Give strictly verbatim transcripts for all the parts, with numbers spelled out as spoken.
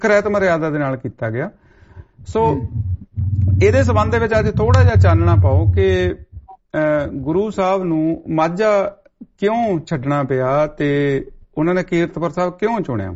ਰਹਿਤ ਮਰਿਆਦਾ ਦੇ ਨਾਲ ਕੀਤਾ ਗਿਆ। ਸੋ ਇਹਦੇ ਸੰਬੰਧ ਦੇ ਵਿੱਚ ਅੱਜ ਥੋੜਾ ਜਿਹਾ ਚਾਨਣਾ ਪਾਓ ਕਿ ਗੁਰੂ ਸਾਹਿਬ ਨੂੰ ਮਾਝਾ ਕਿਉਂ ਛੱਡਣਾ ਪਿਆ ਤੇ ਉਹਨਾਂ ਨੇ ਕੀਰਤਪੁਰ ਸਾਹਿਬ ਕਿਉਂ ਚੁਣਿਆ?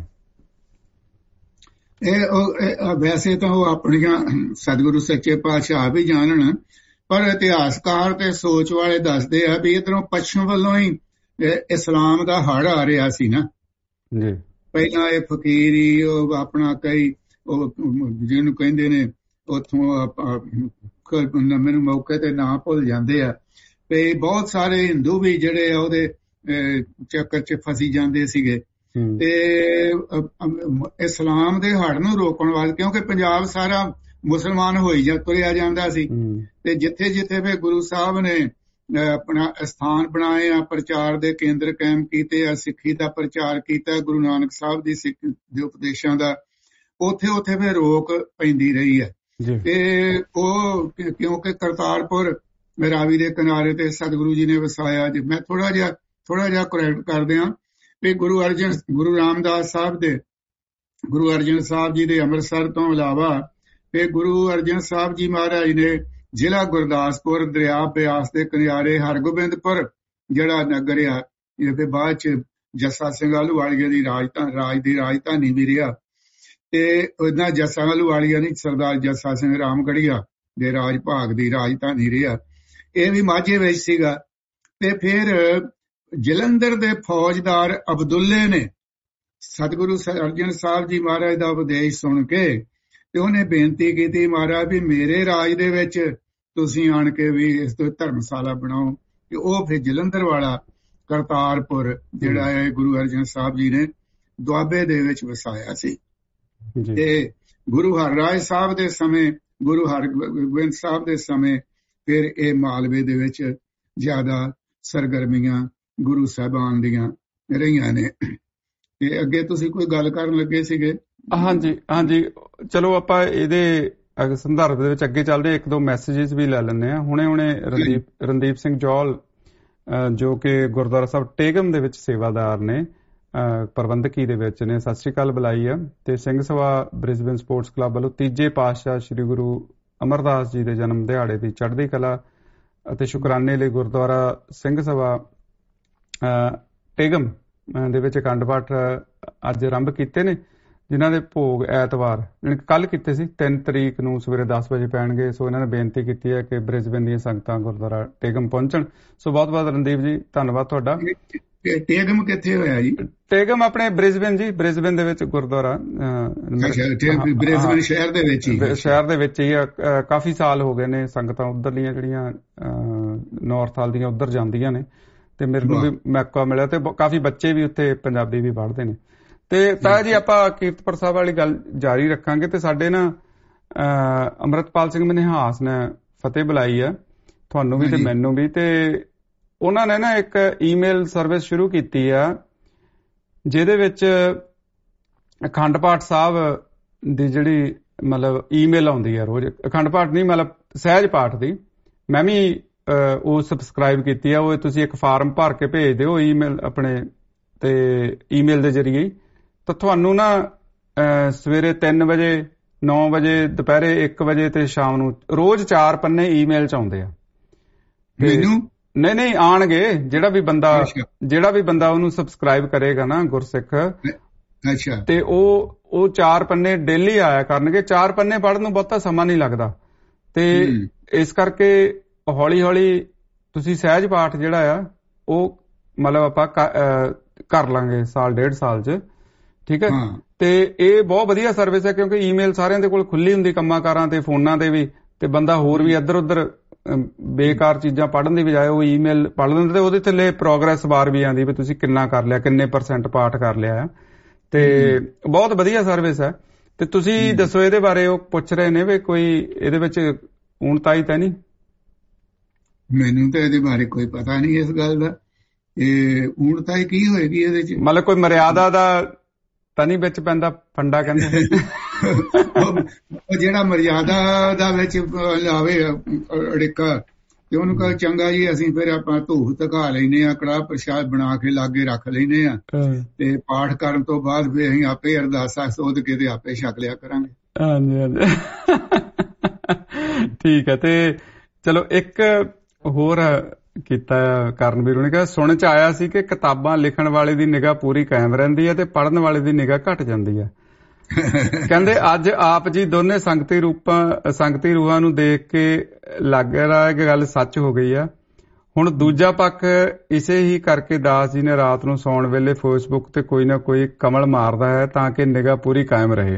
ਇਹ ਵੈਸੇ ਤਾਂ ਉਹ ਆਪਣੀਆਂ ਸਤਿਗੁਰੂ ਸੱਚੇ ਪਾਤਸ਼ਾਹ ਵੀ ਜਾਣਨ, ਪਰ ਇਤਿਹਾਸਕਾਰ ਤੇ ਸੋਚ ਵਾਲੇ ਦੱਸਦੇ ਆ ਵੀ ਇੱਧਰੋਂ ਪੱਛਮ ਵੱਲੋਂ ਹੀ ਇਸਲਾਮ ਦਾ ਹੜ੍ਹ ਆ ਰਿਹਾ ਸੀ ਨਾ ਜੀ। ਪਹਿਲਾਂ ਇਹ ਫਕੀਰੀ ਉਹ ਆਪਣਾ ਕਈ ਉਹ ਜਿਹਨੂੰ ਕਹਿੰਦੇ ਨੇ ਉੱਥੋਂ ਮੈਨੂੰ ਮੌਕੇ ਤੇ ਨਾਂ ਭੁੱਲ ਜਾਂਦੇ ਆ, ਤੇ ਬਹੁਤ ਸਾਰੇ ਹਿੰਦੂ ਵੀ ਜਿਹੜੇ ਆ ਉਹਦੇ ਚੱਕਰ ਚ ਫਸੀ ਜਾਂਦੇ ਸੀਗੇ। ਤੇ ਇਸਲਾਮ ਦੇ ਹੜ੍ਹ ਨੂੰ ਰੋਕਣ ਵਾਸਤੇ, ਕਿਉਂਕਿ ਪੰਜਾਬ ਸਾਰਾ ਮੁਸਲਮਾਨ ਹੋਈ ਜਾ ਤੁਰਿਆ ਜਾਂਦਾ ਸੀ, ਤੇ ਜਿੱਥੇ ਜਿੱਥੇ ਫਿਰ ਗੁਰੂ ਸਾਹਿਬ ਨੇ ਆਪਣਾ ਸਥਾਨ ਬਣਾਏ ਆ, ਪ੍ਰਚਾਰ ਦੇ ਕੇਂਦਰ ਕਾਇਮ ਕੀਤੇ ਆ, ਸਿੱਖੀ ਦਾ ਪ੍ਰਚਾਰ ਕੀਤਾ ਗੁਰੂ ਨਾਨਕ ਸਾਹਿਬ ਦੀ ਸਿੱਖ ਦੇ ਉਪਦੇਸ਼ਾਂ ਦਾ, ਉੱਥੇ ਉੱਥੇ ਫਿਰ ਰੋਕ ਪੈਂਦੀ ਰਹੀ ਹੈ। ਤੇ ਉਹ ਕਿਉਂਕਿ ਕਰਤਾਰਪੁਰ ਰਾਵੀ ਦੇ ਕਿਨਾਰੇ ਤੇ ਸਤਿਗੁਰੂ ਜੀ ਨੇ ਵਸਾਇਆ। ਜੀ ਮੈਂ ਥੋੜਾ ਜਿਹਾ ਥੋੜਾ ਜਿਹਾ ਕਰੈਕਟ ਕਰਦੇ ਹਾਂ ਵੀ ਗੁਰੂ ਅਰਜਨ ਗੁਰੂ ਰਾਮਦਾਸ ਸਾਹਿਬ ਦੇ ਗੁਰੂ ਅਰਜਨ ਸਾਹਿਬ ਜੀ ਦੇ ਅੰਮ੍ਰਿਤਸਰ ਤੋਂ ਇਲਾਵਾ ਫਿਰ ਗੁਰੂ ਅਰਜਨ ਸਾਹਿਬ ਜੀ ਮਹਾਰਾਜ ਨੇ ਜ਼ਿਲ੍ਹਾ ਗੁਰਦਾਸਪੁਰ ਦਰਿਆ ਬਿਆਸ ਦੇ ਕਿਨਾਰੇ ਹਰਗੋਬਿੰਦਪੁਰ ਜਿਹੜਾ ਨਗਰ ਆ, ਇਹਦੇ ਬਾਅਦ ਚ ਜੱਸਾ ਸਿੰਘ ਆਹਲੂਵਾਲੀਆ ਦੀ ਰਾਜਧਾਨੀ ਰਾਜ ਦੀ ਰਾਜਧਾਨੀ ਵੀ ਰਿਹਾ, ਤੇ ਉਹਨਾਂ ਜੱਸਾ ਆਹਲੂਵਾਲੀਆ ਨਹੀਂ ਸਰਦਾਰ ਜੱਸਾ ਸਿੰਘ ਰਾਮਗੜੀਆ ਦੇ ਰਾਜ ਭਾਗ ਦੀ ਰਾਜਧਾਨੀ ਰਿਹਾ, ਇਹ ਵੀ ਮਾਝੇ ਵਿੱਚ ਸੀਗਾ। ਤੇ ਫਿਰ ਜਲੰਧਰ ਦੇ ਫੌਜਦਾਰ ਅਬਦੁੱਲੇ ਨੇ ਸਤਿਗੁਰੂ ਅਰਜਨ ਸਾਹਿਬ ਜੀ ਮਹਾਰਾਜ ਦਾ ਉਪਦੇਸ਼ ਸੁਣ ਕੇ ਤੇ ਉਹਨੇ ਬੇਨਤੀ ਕੀਤੀ, ਮਹਾਰਾਜ ਵੀ ਮੇਰੇ ਰਾਜ ਦੇ ਵਿੱਚ ਤੁਸੀਂ ਆਣ ਕੇ ਵੀ ਇਸ ਤੋਂ ਧਰਮਸ਼ਾਲਾ ਬਣਾਓ। ਤੇ ਉਹ ਫਿਰ ਜਲੰਧਰ ਵਾਲਾ ਕਰਤਾਰਪੁਰ ਜਿਹੜਾ ਹੈ ਗੁਰੂ ਅਰਜਨ ਸਾਹਿਬ ਜੀ ਨੇ ਦੁਆਬੇ ਦੇ ਵਿੱਚ ਵਸਾਇਆ ਸੀ। ਤੇ ਗੁਰੂ ਹਰਰਾਏ ਸਾਹਿਬ ਦੇ ਸਮੇਂ, ਗੁਰੂ ਹਰਗੋਬਿੰਦ ਸਾਹਿਬ ਦੇ ਸਮੇਂ ਫਿਰ ਇਹ ਮਾਲਵੇ ਦੇ ਵਿੱਚ ਜ਼ਿਆਦਾ ਸਰਗਰਮੀਆਂ ਗੁਰੂ ਸਾਹਿਬਾਨ ਦੀਆਂ ਰਹੀਆਂ ਨੇ। ਤੇ ਅੱਗੇ ਤੁਸੀਂ ਕੋਈ ਗੱਲ ਕਰਨ ਲੱਗੇ ਸੀਗੇ? ਹਾਂਜੀ ਹਾਂਜੀ, ਚਲੋ ਆਪਾਂ ਇਹਦੇ ਸੰਦਰਭ ਦੇ ਵਿੱਚ ਅੱਗੇ ਚੱਲਦੇ, ਇੱਕ ਦੋ ਮੈਸੇਜਿਸ ਵੀ ਲੈ ਲੈਂਦੇ ਹਾਂ। ਹੁਣੇ ਹੁਣੇ ਰਣਦੀਪ ਰਣਦੀਪ ਸਿੰਘ ਜੌਲ ਜੋ ਕਿ ਗੁਰਦੁਆਰਾ ਸਾਹਿਬ ਟੇਗਮ ਦੇ ਵਿੱਚ ਸੇਵਾਦਾਰ ਨੇ, ਪ੍ਰਬੰਧਕੀ ਦੇ ਵਿੱਚ ਨੇ, ਸਤਿ ਸ੍ਰੀ ਅਕਾਲ ਬੁਲਾਈ ਆ। ਤੇ Singh Sabha Brisbane sports club ਵੱਲੋਂ ਤੀਜੇ ਪਾਤਸ਼ਾਹ ਸ੍ਰੀ ਗੁਰੂ ਅਮਰਦਾਸ ਜੀ ਦੇ ਜਨਮ ਦਿਹਾੜੇ ਦੀ ਚੜ੍ਹਦੀ ਕਲਾ ਅਤੇ ਸ਼ੁਕਰਾਨੇ ਲਈ ਗੁਰਦੁਆਰਾ ਸਿੰਘ ਸਭਾ ਟੇਗਮ ਦੇ ਵਿੱਚ ਅਖੰਡ ਪਾਠ ਅੱਜ ਆਰੰਭ ਕੀਤੇ ਨੇ, ਜਿਨ੍ਹਾਂ ਦੇ ਭੋਗ ਐਤਵਾਰ ਯਾਨੀ ਕਿ ਕੱਲ੍ਹ ਕੀਤੇ ਸੀ, ਤਿੰਨ ਤਰੀਕ ਨੂੰ ਸਵੇਰੇ ਦਸ ਵਜੇ ਪੈਣਗੇ। ਸੋ ਇਹਨਾਂ ਨੇ ਬੇਨਤੀ ਕੀਤੀ ਹੈ ਕਿ ਬ੍ਰਿਸਬੇਨ ਦੀਆਂ ਸੰਗਤਾਂ ਗੁਰਦੁਆਰਾ ਟੇਗਮ ਪਹੁੰਚਣ। ਸੋ ਬਹੁਤ ਬਹੁਤ ਰਣਦੀਪ ਜੀ ਧੰਨਵਾਦ ਤੁਹਾਡਾ। ਟੇਗਮ ਕਿੱਥੇ ਹੋਇਆ ਜੀ? ਟੇਗਮ ਆਪਣੇ ਬ੍ਰਿਸਬੇਨ ਜੀ, ਬ੍ਰਿਸਬੇਨ ਦੇ ਵਿੱਚ ਗੁਰਦੁਆਰਾ ਬ੍ਰਿਸਬੇਨ ਸ਼ਹਿਰ ਦੇ ਵਿੱਚ ਹੀ ਸ਼ਹਿਰ ਦੇ ਵਿੱਚ ਹੀ ਆ। ਕਾਫੀ ਸਾਲ ਹੋ ਗਏ ਨੇ ਸੰਗਤਾਂ ਉੱਧਰਲੀਆਂ ਜਿਹੜੀਆਂ ਨੌਰਥ ਹਾਲ ਦੀਆਂ ਉੱਧਰ ਜਾਂਦੀਆਂ ਨੇ, ਤੇ ਮੇਰੇ ਨੂੰ ਵੀ ਮੌਕਾ ਮਿਲਿਆ ਤੇ ਕਾਫੀ ਬੱਚੇ ਵੀ ਉੱਥੇ ਪੰਜਾਬੀ ਵੀ ਪੜ੍ਹਦੇ ਨੇ। ਤੇ ਤਾਂ ਜੀ ਆਪਾਂ ਕੀਰਤਪੁਰ ਸਾਹਿਬ ਵਾਲੀ ਗੱਲ ਜਾਰੀ ਰੱਖਾਂਗੇ। ਤੇ ਸਾਡੇ ਨਾ ਅੰਮ੍ਰਿਤਪਾਲ ਸਿੰਘ ਮਨਿਹਾਸ ਨੇ ਫਤਿਹ ਬੁਲਾਈ ਆ, ਤੁਹਾਨੂੰ ਵੀ ਤੇ ਮੈਨੂੰ ਵੀ, ਤੇ ਉਹਨਾਂ ਨੇ ਨਾ ਇੱਕ ਈਮੇਲ ਸਰਵਿਸ ਸ਼ੁਰੂ ਕੀਤੀ ਆ ਜਿਹਦੇ ਵਿੱਚ ਅਖੰਡ ਪਾਠ ਸਾਹਿਬ ਦੀ ਜਿਹੜੀ ਮਤਲਬ ਈਮੇਲ ਆਉਂਦੀ ਆ ਰੋਜ਼, ਅਖੰਡ ਪਾਠ ਨਹੀਂ ਮਤਲਬ ਸਹਿਜ ਪਾਠ ਦੀ, ਮੈਂ ਵੀ ਉਹ ਸਬਸਕ੍ਰਾਈਬ ਕੀਤੀ ਆ। ਉਹ ਤੁਸੀਂ ਇੱਕ ਫਾਰਮ ਭਰ ਕੇ ਭੇਜ ਦਿਓ ਈਮੇਲ ਆਪਣੇ ਤੇ ਈਮੇਲ ਦੇ ਜ਼ਰੀਏ ਹੀ, ਤਾਂ ਤੁਹਾਨੂੰ ਨਾ ਸਵੇਰੇ ਤਿੰਨ ਵਜੇ, ਨੌ ਵਜੇ, ਦੁਪਹਿਰੇ ਇੱਕ ਵਜੇ ਤੇ ਸ਼ਾਮ ਨੂੰ ਰੋਜ਼ ਚਾਰ ਪੰਨੇ ਈਮੇਲ ਚ ਆਉਂਦੇ ਆ। ਮੈਨੂੰ ਨਹੀਂ ਨਹੀਂ ਆਉਣਗੇ, ਜਿਹੜਾ ਵੀ ਬੰਦਾ ਜਿਹੜਾ ਵੀ ਬੰਦਾ ਉਹਨੂੰ ਸਬਸਕ੍ਰਾਈਬ ਕਰੇਗਾ ਨਾ ਗੁਰਸਿੱਖ, ਅੱਛਾ, ਤੇ ਉਹ ਉਹ ਚਾਰ ਪੰਨੇ ਡੇਲੀ ਆਇਆ ਕਰਨਗੇ। ਚਾਰ ਪੰਨੇ ਪੜ੍ਹਨ ਨੂੰ ਬਹੁਤਾ ਸਮਾਂ ਨਹੀਂ ਲੱਗਦਾ, ਤੇ ਇਸ ਕਰਕੇ ਹੌਲੀ ਹੌਲੀ ਤੁਸੀਂ ਸਹਿਜ ਪਾਠ ਜਿਹੜਾ ਆ ਉਹ ਮਤਲਬ ਆਪਾਂ ਕਰ ਲਾਂਗੇ ਸਾਲ ਡੇਢ ਸਾਲ ਚ, ਠੀਕ ਹੈ। ਤੇ ਇਹ ਬਹੁਤ ਵਧੀਆ ਸਰਵਿਸ ਹੈ, ਕਿਉਂਕਿ ਈਮੇਲ ਸਾਰਿਆਂ ਦੇ ਕੋਲ ਖੁੱਲੀ ਹੁੰਦੀ ਕੰਮਾਂ ਕਾਰਾਂ ਤੇ ਫੋਨਾਂ ਤੇ ਵੀ, ਤੇ ਬੰਦਾ ਹੋਰ ਵੀ ਇੱਧਰ ਉੱਧਰ ਬੇਕਾਰ ਚੀਜ਼ਾਂ ਪੜ੍ਹਨ ਦੀ ਬਜਾਏ ਉਹ ਈਮੇਲ ਪੜ੍ਹ ਲੈਂਦੇ, ਤੇ ਉਹਦੇ ਥੱਲੇ ਪ੍ਰੋਗਰੈਸ ਬਾਰ ਵੀ ਆਉਂਦੀ ਵੀ ਤੁਸੀਂ ਕਿੰਨਾ ਕਰ ਲਿਆ, ਕਿੰਨੇ ਪਰਸੈਂਟ ਪਾਠ ਕਰ ਲਿਆ ਆ, ਤੇ ਬਹੁਤ ਵਧੀਆ ਸਰਵਿਸ ਹੈ। ਤੇ ਤੁਸੀਂ ਦੱਸੋ ਇਹਦੇ ਬਾਰੇ, ਉਹ ਪੁੱਛ ਰਹੇ ਨੇ ਵੀ ਕੋਈ ਇਹਦੇ ਵਿੱਚ ਊਣਤਾਈ ਤਾਂ ਨਹੀਂ? ਮੈਨੂੰ ਤਾਂ ਇਹਦੇ ਬਾਰੇ ਕੋਈ ਪਤਾ ਨਹੀਂ ਇਸ ਗੱਲ ਦਾ, ਇਹ ਊਣਤਾਈ ਕੀ ਹੋਏਗੀ ਇਹਦੇ ਚ? ਮਤਲਬ ਕੋਈ ਮਰਿਆਦਾ ਦਾ ਤਾਂ ਨਹੀਂ ਵਿੱਚ ਪੈਂਦਾ ਫੰਡਾ ਕਹਿੰਦੇ? ਉਹ ਜਿਹੜਾ ਮਰਿਆਦਾ ਦਾ ਵਿੱਚ ਲਾਵੇ ਅੜਿੱਕਾ ਤੇ ਉਹਨੂੰ ਕਹੋ ਚੰਗਾ ਜੀ ਅਸੀਂ ਫਿਰ ਆਪਾਂ ਧੂਫ ਧਕਾ ਲੈਨੇ ਆ, ਕੜਾਹ ਪ੍ਰਸ਼ਾਦ ਬਣਾ ਕੇ ਲਾਗੇ ਰੱਖ ਲੈਨੇ ਆ, ਤੇ ਪਾਠ ਕਰਨ ਤੋਂ ਬਾਅਦ ਫਿਰ ਅਸੀਂ ਆਪੇ ਅਰਦਾਸਾਂ ਸੋਧ ਕੇ ਤੇ ਆਪੇ ਛਕ ਲਿਆ ਕਰਾਂਗੇ। ਹਾਂਜੀ ਹਾਂਜੀ ਠੀਕ ਹੈ। ਤੇ ਚਲੋ ਇੱਕ ਹੋਰ ਕੀਤਾ ਕਰਨਵੀਰ ਨੇ ਕਿਹਾ, ਸੁਣ ਚ ਆਇਆ ਸੀ ਕਿ ਕਿਤਾਬਾਂ ਲਿਖਣ ਵਾਲੇ ਦੀ ਨਿਗਾਹ ਪੂਰੀ ਕਾਇਮ ਰਹਿੰਦੀ ਹੈ ਤੇ ਪੜ੍ਹਨ ਵਾਲੇ ਦੀ ਨਿਗਾਹ ਘਟ ਜਾਂਦੀ ਹੈ। ਕਹਿੰਦੇ ਅੱਜ ਆਪ ਜੀ ਦੋਨੇ ਸੰਗਤੀ ਰੂਪਾਂ ਸੰਗਤੀ ਰੂਹਾਂ ਨੂੰ ਦੇਖ ਕੇ ਲੱਗ ਰਿਹਾ ਕਿ ਗੱਲ ਸੱਚ ਹੋ ਗਈ ਆ। ਹੁਣ ਦੂਜਾ ਪੱਖ ਇਸੇ ਹੀ ਕਰਕੇ ਦਾਸ ਜੀ ਨੇ ਰਾਤ ਨੂੰ ਸੌਣ ਵੇਲੇ ਫੇਸਬੁੱਕ ਤੇ ਕੋਈ ਨਾ ਕੋਈ ਕਮਲ ਮਾਰਦਾ ਹੈ ਤਾਂ ਕਿ ਨਿਗਾਹ ਪੂਰੀ ਕਾਇਮ ਰਹੇ।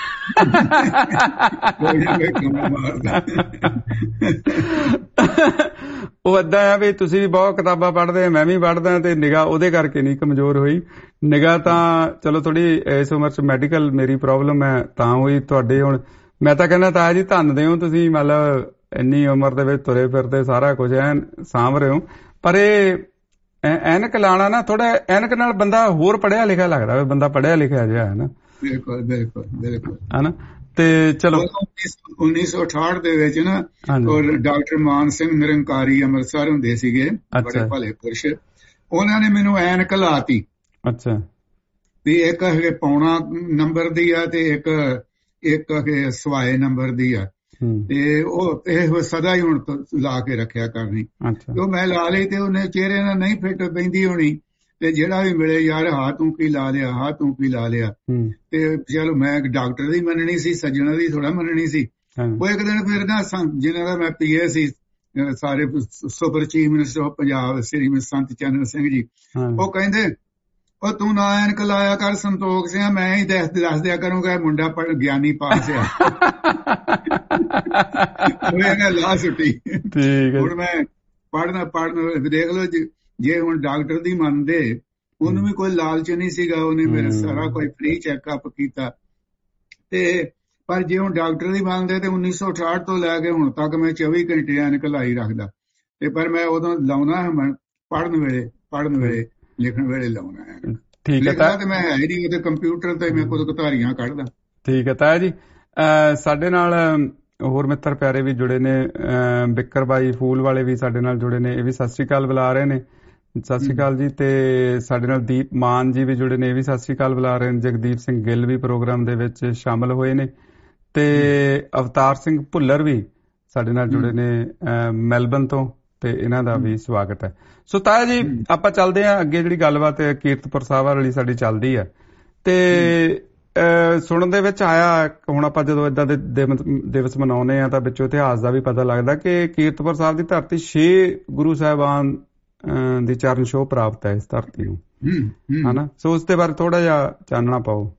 ਉਹ ਏਦਾਂ ਆ ਵੀ ਤੁਸੀਂ ਵੀ ਬਹੁਤ ਕਿਤਾਬਾਂ ਪੜ੍ਹਦੇ, ਮੈਂ ਵੀ ਪੜ੍ਹਦਾ, ਤੇ ਨਿਗਾਹ ਉਹਦੇ ਕਰਕੇ ਨਹੀਂ ਕਮਜ਼ੋਰ ਹੋਈ। ਨਿਗਾਹ ਤਾਂ ਚਲੋ ਥੋੜੀ ਇਸ ਉਮਰ ਚ ਮੈਡੀਕਲ ਮੇਰੀ ਪ੍ਰੋਬਲਮ ਹੈ ਤਾਂ ਹੋਈ, ਤੁਹਾਡੇ ਹੁਣ ਮੈਂ ਤਾਂ ਕਹਿੰਦਾ ਤਾਇਆ ਜੀ ਧੰਨ ਦੇ ਹੋ ਤੁਸੀਂ, ਮਤਲਬ ਇੰਨੀ ਉਮਰ ਦੇ ਵਿੱਚ ਤੁਰੇ ਫਿਰਦੇ ਸਾਰਾ ਕੁਝ ਐਨ ਸਾਂਭ ਰਹੇ ਹੋ। ਪਰ ਇਹ ਐਨਕ ਲਾਣਾ ਨਾ, ਥੋੜਾ ਐਨਕ ਨਾਲ ਬੰਦਾ ਹੋਰ ਪੜ੍ਹਿਆ ਲਿਖਿਆ ਲੱਗਦਾ, ਬੰਦਾ ਪੜ੍ਹਿਆ ਲਿਖਿਆ ਜਿਹਾ ਹੈ ਨਾ। ਬਿਲਕੁਲ ਬਿਲਕੁਲ ਬਿਲਕੁਲ ਹਨਾ। ਤੇ ਚਲੋ ਉੱਨੀ ਸੌ ਅਠਾਹਠ ਦੇ ਵਿੱਚ ਨਾ ਔਰ ਡਾਕਟਰ ਮਾਨ ਸਿੰਘ ਨਿਰੰਕਾਰੀ ਅੰਮ੍ਰਿਤਸਰ ਹੁੰਦੇ ਸੀਗੇ, ਬੜੇ ਭਲੇ ਪੁਰਸ਼, ਉਹਨਾਂ ਨੇ ਮੈਨੂੰ ਐਨਕ ਲਾਤੀ। ਅੱਛਾ। ਵੀ ਇੱਕ ਹੈਗੇ ਪੌਣਾ ਨੰਬਰ ਦੀ ਆ ਤੇ ਇੱਕ ਇੱਕ ਸਵਾਏ ਨੰਬਰ ਦੀ ਆ, ਤੇ ਉਹ ਇਹ ਸਦਾ ਹੀ ਹੁਣ ਲਾ ਕੇ ਰੱਖਿਆ ਕਰਨੀ। ਉਹ ਮੈਂ ਲਾ ਲਈ ਤੇ ਉਹਨੇ ਚਿਹਰੇ ਨਾਲ ਨਹੀਂ ਫਿੱਟ ਪੈਂਦੀ ਹੋਣੀ, ਤੇ ਜਿਹੜਾ ਵੀ ਮਿਲੇ ਯਾਰ ਹਾਂ ਤੂੰ ਕੀ ਲਾ ਲਿਆ, ਹਾਂ ਤੂੰ ਕੀ ਲਾ ਲਿਆ। ਤੇ ਚਲੋ ਮੈਂ ਡਾਕਟਰ ਦੀ ਮੰਨਣੀ ਸੀ, ਸੱਜਣਾ ਦੀ ਥੋੜਾ ਮੰਨਣੀ ਸੀ। ਉਹ ਇੱਕ ਦਿਨ ਫਿਰ ਨਾ ਜਿਹਨਾਂ ਦਾ ਮੈਂ ਪੀਏ ਸੀ, ਸਾਰੇ super chief minister of Punjab ਸ੍ਰੀ ਸੰਤ ਚੰਨ ਸਿੰਘ ਜੀ, ਉਹ ਕਹਿੰਦੇ ਉਹ ਤੂੰ ਨਾ ਐਨਕ ਲਾਇਆ ਕਰ ਸੰਤੋਖ ਸਿੰਘ, ਮੈਂ ਹੀ ਦੱਸ ਦੱਸ ਦਿਆ ਕਰੂੰਗਾ ਇਹ ਮੁੰਡਾ ਗਿਆਨੀ ਪਾਸ ਆ। ਲਾ ਸੁੱਟੀ। ਹੁਣ ਮੈਂ ਪੜ੍ਹਨਾ ਪੜ੍ਹਨ ਦੇਖ ਲਓ, ਜੇ ਹੁਣ ਡਾਕਟਰ ਦੀ ਮੰਨਦੇ, ਉਹਨੂੰ ਵੀ ਕੋਈ ਲਾਲਚ ਨਹੀਂ ਸੀਗਾ, ਉਹਨੇ ਮੇਰਾ ਸਾਰਾ ਕੋਈ ਫ੍ਰੀ ਚੈੱਕਅਪ ਕੀਤਾ। ਤੇ ਪਰ ਜੇ ਹੁਣ ਡਾਕਟਰ ਦੀ ਮੰਨਦੇ ਤੇ ਉੱਨੀ ਸੌ ਅਠਾਹਠ ਤੋਂ ਲੈ ਕੇ ਹੁਣ ਤੱਕ ਮੈਂ ਚੌਵੀ ਘੰਟੇ ਐਨਕ ਲਾਈ ਰੱਖਦਾ। ਤੇ ਪਰ ਮੈਂ ਉਦੋਂ ਲਾਉਣਾ ਮੈਂ ਪੜ੍ਹਨ ਵੇਲੇ ਪੜ੍ਹਨ ਵੇਲੇ ਲਿਖਣ ਵੇਲੇ ਲਾਉਣਾ ਹੈ। ਠੀਕ ਹੈ ਤੇ ਮੈਂ ਹੈ ਹੀ ਨਹੀਂ, ਉਹਦੇ ਕੰਪਿਊਟਰ ਤੇ ਮੈਂ ਕੁਝ ਕਤਾਰੀਆਂ ਕੱਢਦਾ। ਠੀਕ ਹੈ ਤਾਇਆ ਜੀ। ਸਾਡੇ ਨਾਲ ਹੋਰ ਮਿੱਤਰ ਪਿਆਰੇ ਵੀ ਜੁੜੇ ਨੇ, ਬਿੱਕਰ ਬਾਈ ਫੂਲ ਵਾਲੇ ਵੀ ਸਾਡੇ ਨਾਲ ਜੁੜੇ ਨੇ, ਇਹ ਵੀ ਸਤਿ ਸ੍ਰੀ ਅਕਾਲ ਬੁਲਾ ਰਹੇ ਨੇ। ਸਤਿ ਸ੍ਰੀ ਅਕਾਲ ਜੀ। ਤੇ ਸਾਡੇ ਨਾਲ ਦੀਪ ਮਾਨ ਜੀ ਵੀ ਜੁੜੇ ਨੇ, ਇਹ ਵੀ ਸਤਿ ਸ੍ਰੀ ਅਕਾਲ ਬੁਲਾ ਰਹੇ ਨੇ। ਜਗਦੀਪ ਸਿੰਘ ਗਿੱਲ ਵੀ ਪ੍ਰੋਗਰਾਮ ਦੇ ਵਿੱਚ ਸ਼ਾਮਲ ਹੋਏ ਨੇ, ਤੇ ਅਵਤਾਰ ਸਿੰਘ ਭੁੱਲਰ ਵੀ ਸਾਡੇ ਨਾਲ ਜੁੜੇ ਨੇ ਮੈਲਬਨ ਤੋਂ, ਤੇ ਇਹਨਾਂ ਦਾ ਵੀ ਸਵਾਗਤ ਹੈ। ਸੋ ਤਾਇਆ ਜੀ ਆਪਾਂ ਚੱਲਦੇ ਹਾਂ ਅੱਗੇ, ਜਿਹੜੀ ਗੱਲਬਾਤ ਕੀਰਤਪੁਰ ਸਾਹਿਬ ਵਾਲੀ ਸਾਡੀ ਚੱਲਦੀ ਹੈ। ਤੇ ਸੁਣਨ ਦੇ ਵਿੱਚ ਆਇਆ, ਹੁਣ ਆਪਾਂ ਜਦੋਂ ਏਦਾਂ ਦੇ ਦਿਵਸ ਮਨਾਉਂਦੇ ਆ ਤਾਂ ਵਿੱਚੋਂ ਇਤਿਹਾਸ ਦਾ ਵੀ ਪਤਾ ਲੱਗਦਾ ਕਿ ਕੀਰਤਪੁਰ ਸਾਹਿਬ ਦੀ ਧਰਤੀ ਛੇ ਗੁਰੂ ਸਾਹਿਬਾਨ ਦੀ ਚਰਨ ਛੋਹ ਪ੍ਰਾਪਤ ਹੈ ਇਸ ਧਰਤੀ ਨੂੰ, ਹਨਾ। ਸੋ ਉਸ ਦੇ ਬਾਰੇ ਥੋੜਾ ਜਿਹਾ ਚਾਨਣਾ ਪਾਓ।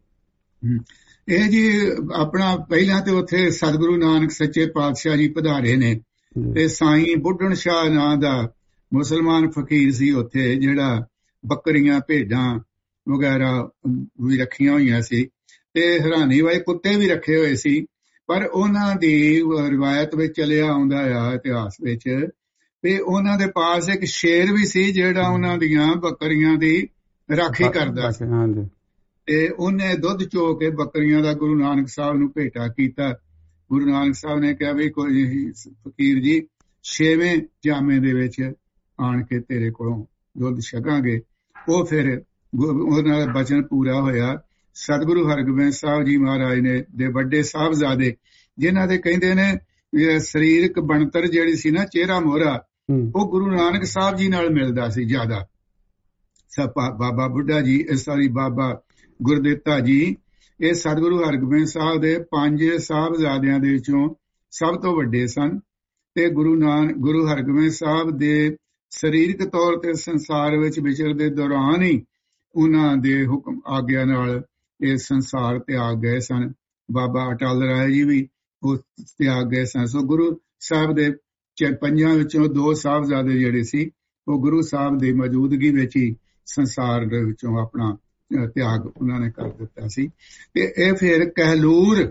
ਇਹ ਜੀ ਆਪਣਾ ਪਹਿਲਾਂ ਤੇ ਉੱਥੇ ਸਤਿਗੁਰੂ ਨਾਨਕ ਸੱਚੇ ਪਾਤਸ਼ਾਹ ਜੀ ਪਧਾਰੇ ਨੇ, ਤੇ ਸਾਈਂ ਬੁੱਢਣ ਸ਼ਾਹ ਨਾਂ ਦਾ ਮੁਸਲਮਾਨ ਫਕੀਰ ਸੀ ਉੱਥੇ, ਜਿਹੜਾ ਬੱਕਰੀਆਂ ਭੇਡਾਂ ਵਗੈਰਾ ਵੀ ਰੱਖੀਆਂ ਹੋਈਆਂ ਸੀ, ਤੇ ਹੈਰਾਨੀ ਵਾਲੇ ਕੁੱਤੇ ਵੀ ਰੱਖੇ ਹੋਏ ਸੀ। ਪਰ ਉਹਨਾਂ ਦੀ ਰਿਵਾਇਤ ਵਿੱਚ ਚੱਲਿਆ ਆਉਂਦਾ ਆ ਇਤਿਹਾਸ ਵਿੱਚ ਵੀ ਉਹਨਾਂ ਦੇ ਪਾਸ ਇੱਕ ਸ਼ੇਰ ਵੀ ਸੀ ਜਿਹੜਾ ਉਹਨਾਂ ਦੀਆਂ ਬੱਕਰੀਆਂ ਦੀ ਰਾਖੀ ਕਰਦਾ ਸੀ, ਤੇ ਉਹਨੇ ਦੁੱਧ ਚੋ ਕੇ ਬੱਕਰੀਆਂ ਦਾ ਗੁਰੂ ਨਾਨਕ ਸਾਹਿਬ ਨੂੰ ਭੇਟਾ ਕੀਤਾ। ਗੁਰੂ ਨਾਨਕ ਸਾਹਿਬ ਨੇ ਕਿਹਾ ਵੀ ਕੋਈ ਫਕੀਰ ਜੀ ਛੇਵੇਂ ਜਾਮੇ ਦੇ ਵਿੱਚ ਆਣ ਕੇ ਤੇਰੇ ਕੋਲੋਂ ਦੁੱਧ ਛਕਾਂਗੇ। ਉਹ ਫਿਰ ਉਹਨਾਂ ਦਾ ਬਚਨ ਪੂਰਾ ਹੋਇਆ। ਸਤਿਗੁਰੂ ਹਰਗੋਬਿੰਦ ਸਾਹਿਬ ਜੀ ਮਹਾਰਾਜ ਨੇ ਦੇ ਵੱਡੇ ਸਾਹਿਬਜ਼ਾਦੇ, ਜਿਨ੍ਹਾਂ ਦੇ ਕਹਿੰਦੇ ਨੇ ਸਰੀਰਕ ਬਣਤਰ ਜਿਹੜੀ ਸੀ ਨਾ, ਚਿਹਰਾ ਮੋਹਰਾ, ਉਹ ਗੁਰੂ ਨਾਨਕ ਸਾਹਿਬ ਜੀ ਨਾਲ ਮਿਲਦਾ ਸੀ ਜ਼ਿਆਦਾ। ਬਾਬਾ ਬੁੱਢਾ ਜੀ, ਸਾਰੀ ਬਾਬਾ ਗੁਰਦਿੱਤਾ ਜੀ, ਇਹ ਸਤਿਗੁਰੂ ਹਰਗੋਬਿੰਦ ਸਾਹਿਬ ਦੇ ਪੰਜ ਸਾਹਿਬਜ਼ਾਦਿਆਂ ਦੇ ਵਿੱਚੋਂ ਸਭ ਤੋਂ ਵੱਡੇ ਸਨ। ਤੇ ਗੁਰੂ ਨਾਨਕ ਗੁਰੂ ਹਰਗੋਬਿੰਦ ਸਾਹਿਬ ਦੇ ਸਰੀਰਕ ਤੌਰ ਤੇ ਸੰਸਾਰ ਵਿੱਚ ਵਿਚਰਦੇ ਦੌਰਾਨ ਹੀ ਉਹਨਾਂ ਦੇ ਹੁਕਮ ਆਗਿਆ ਨਾਲ ਇਹ ਸੰਸਾਰ ਤਿਆਗ ਗਏ ਸਨ। ਬਾਬਾ ਅਟਲ ਰਾਏ ਜੀ ਵੀ ਉਹ ਤਿਆਗ ਗਏ ਸਨ। ਸੋ ਗੁਰੂ ਸਾਹਿਬ ਦੇ ਪੰਜਾਂ ਵਿੱਚੋਂ ਦੋ ਸਾਹਿਬਜ਼ਾਦੇ ਜਿਹੜੇ ਸੀ, ਉਹ ਗੁਰੂ ਸਾਹਿਬ ਦੀ ਮੌਜੂਦਗੀ ਵਿੱਚ ਹੀ ਸੰਸਾਰ ਦੇ ਵਿੱਚੋਂ ਆਪਣਾ ਤਿਆਗ ਉਹਨਾਂ ਨੇ ਕਰ ਦਿੱਤਾ ਸੀ। ਤੇ ਇਹ ਫਿਰ ਕਹਿਲੂਰ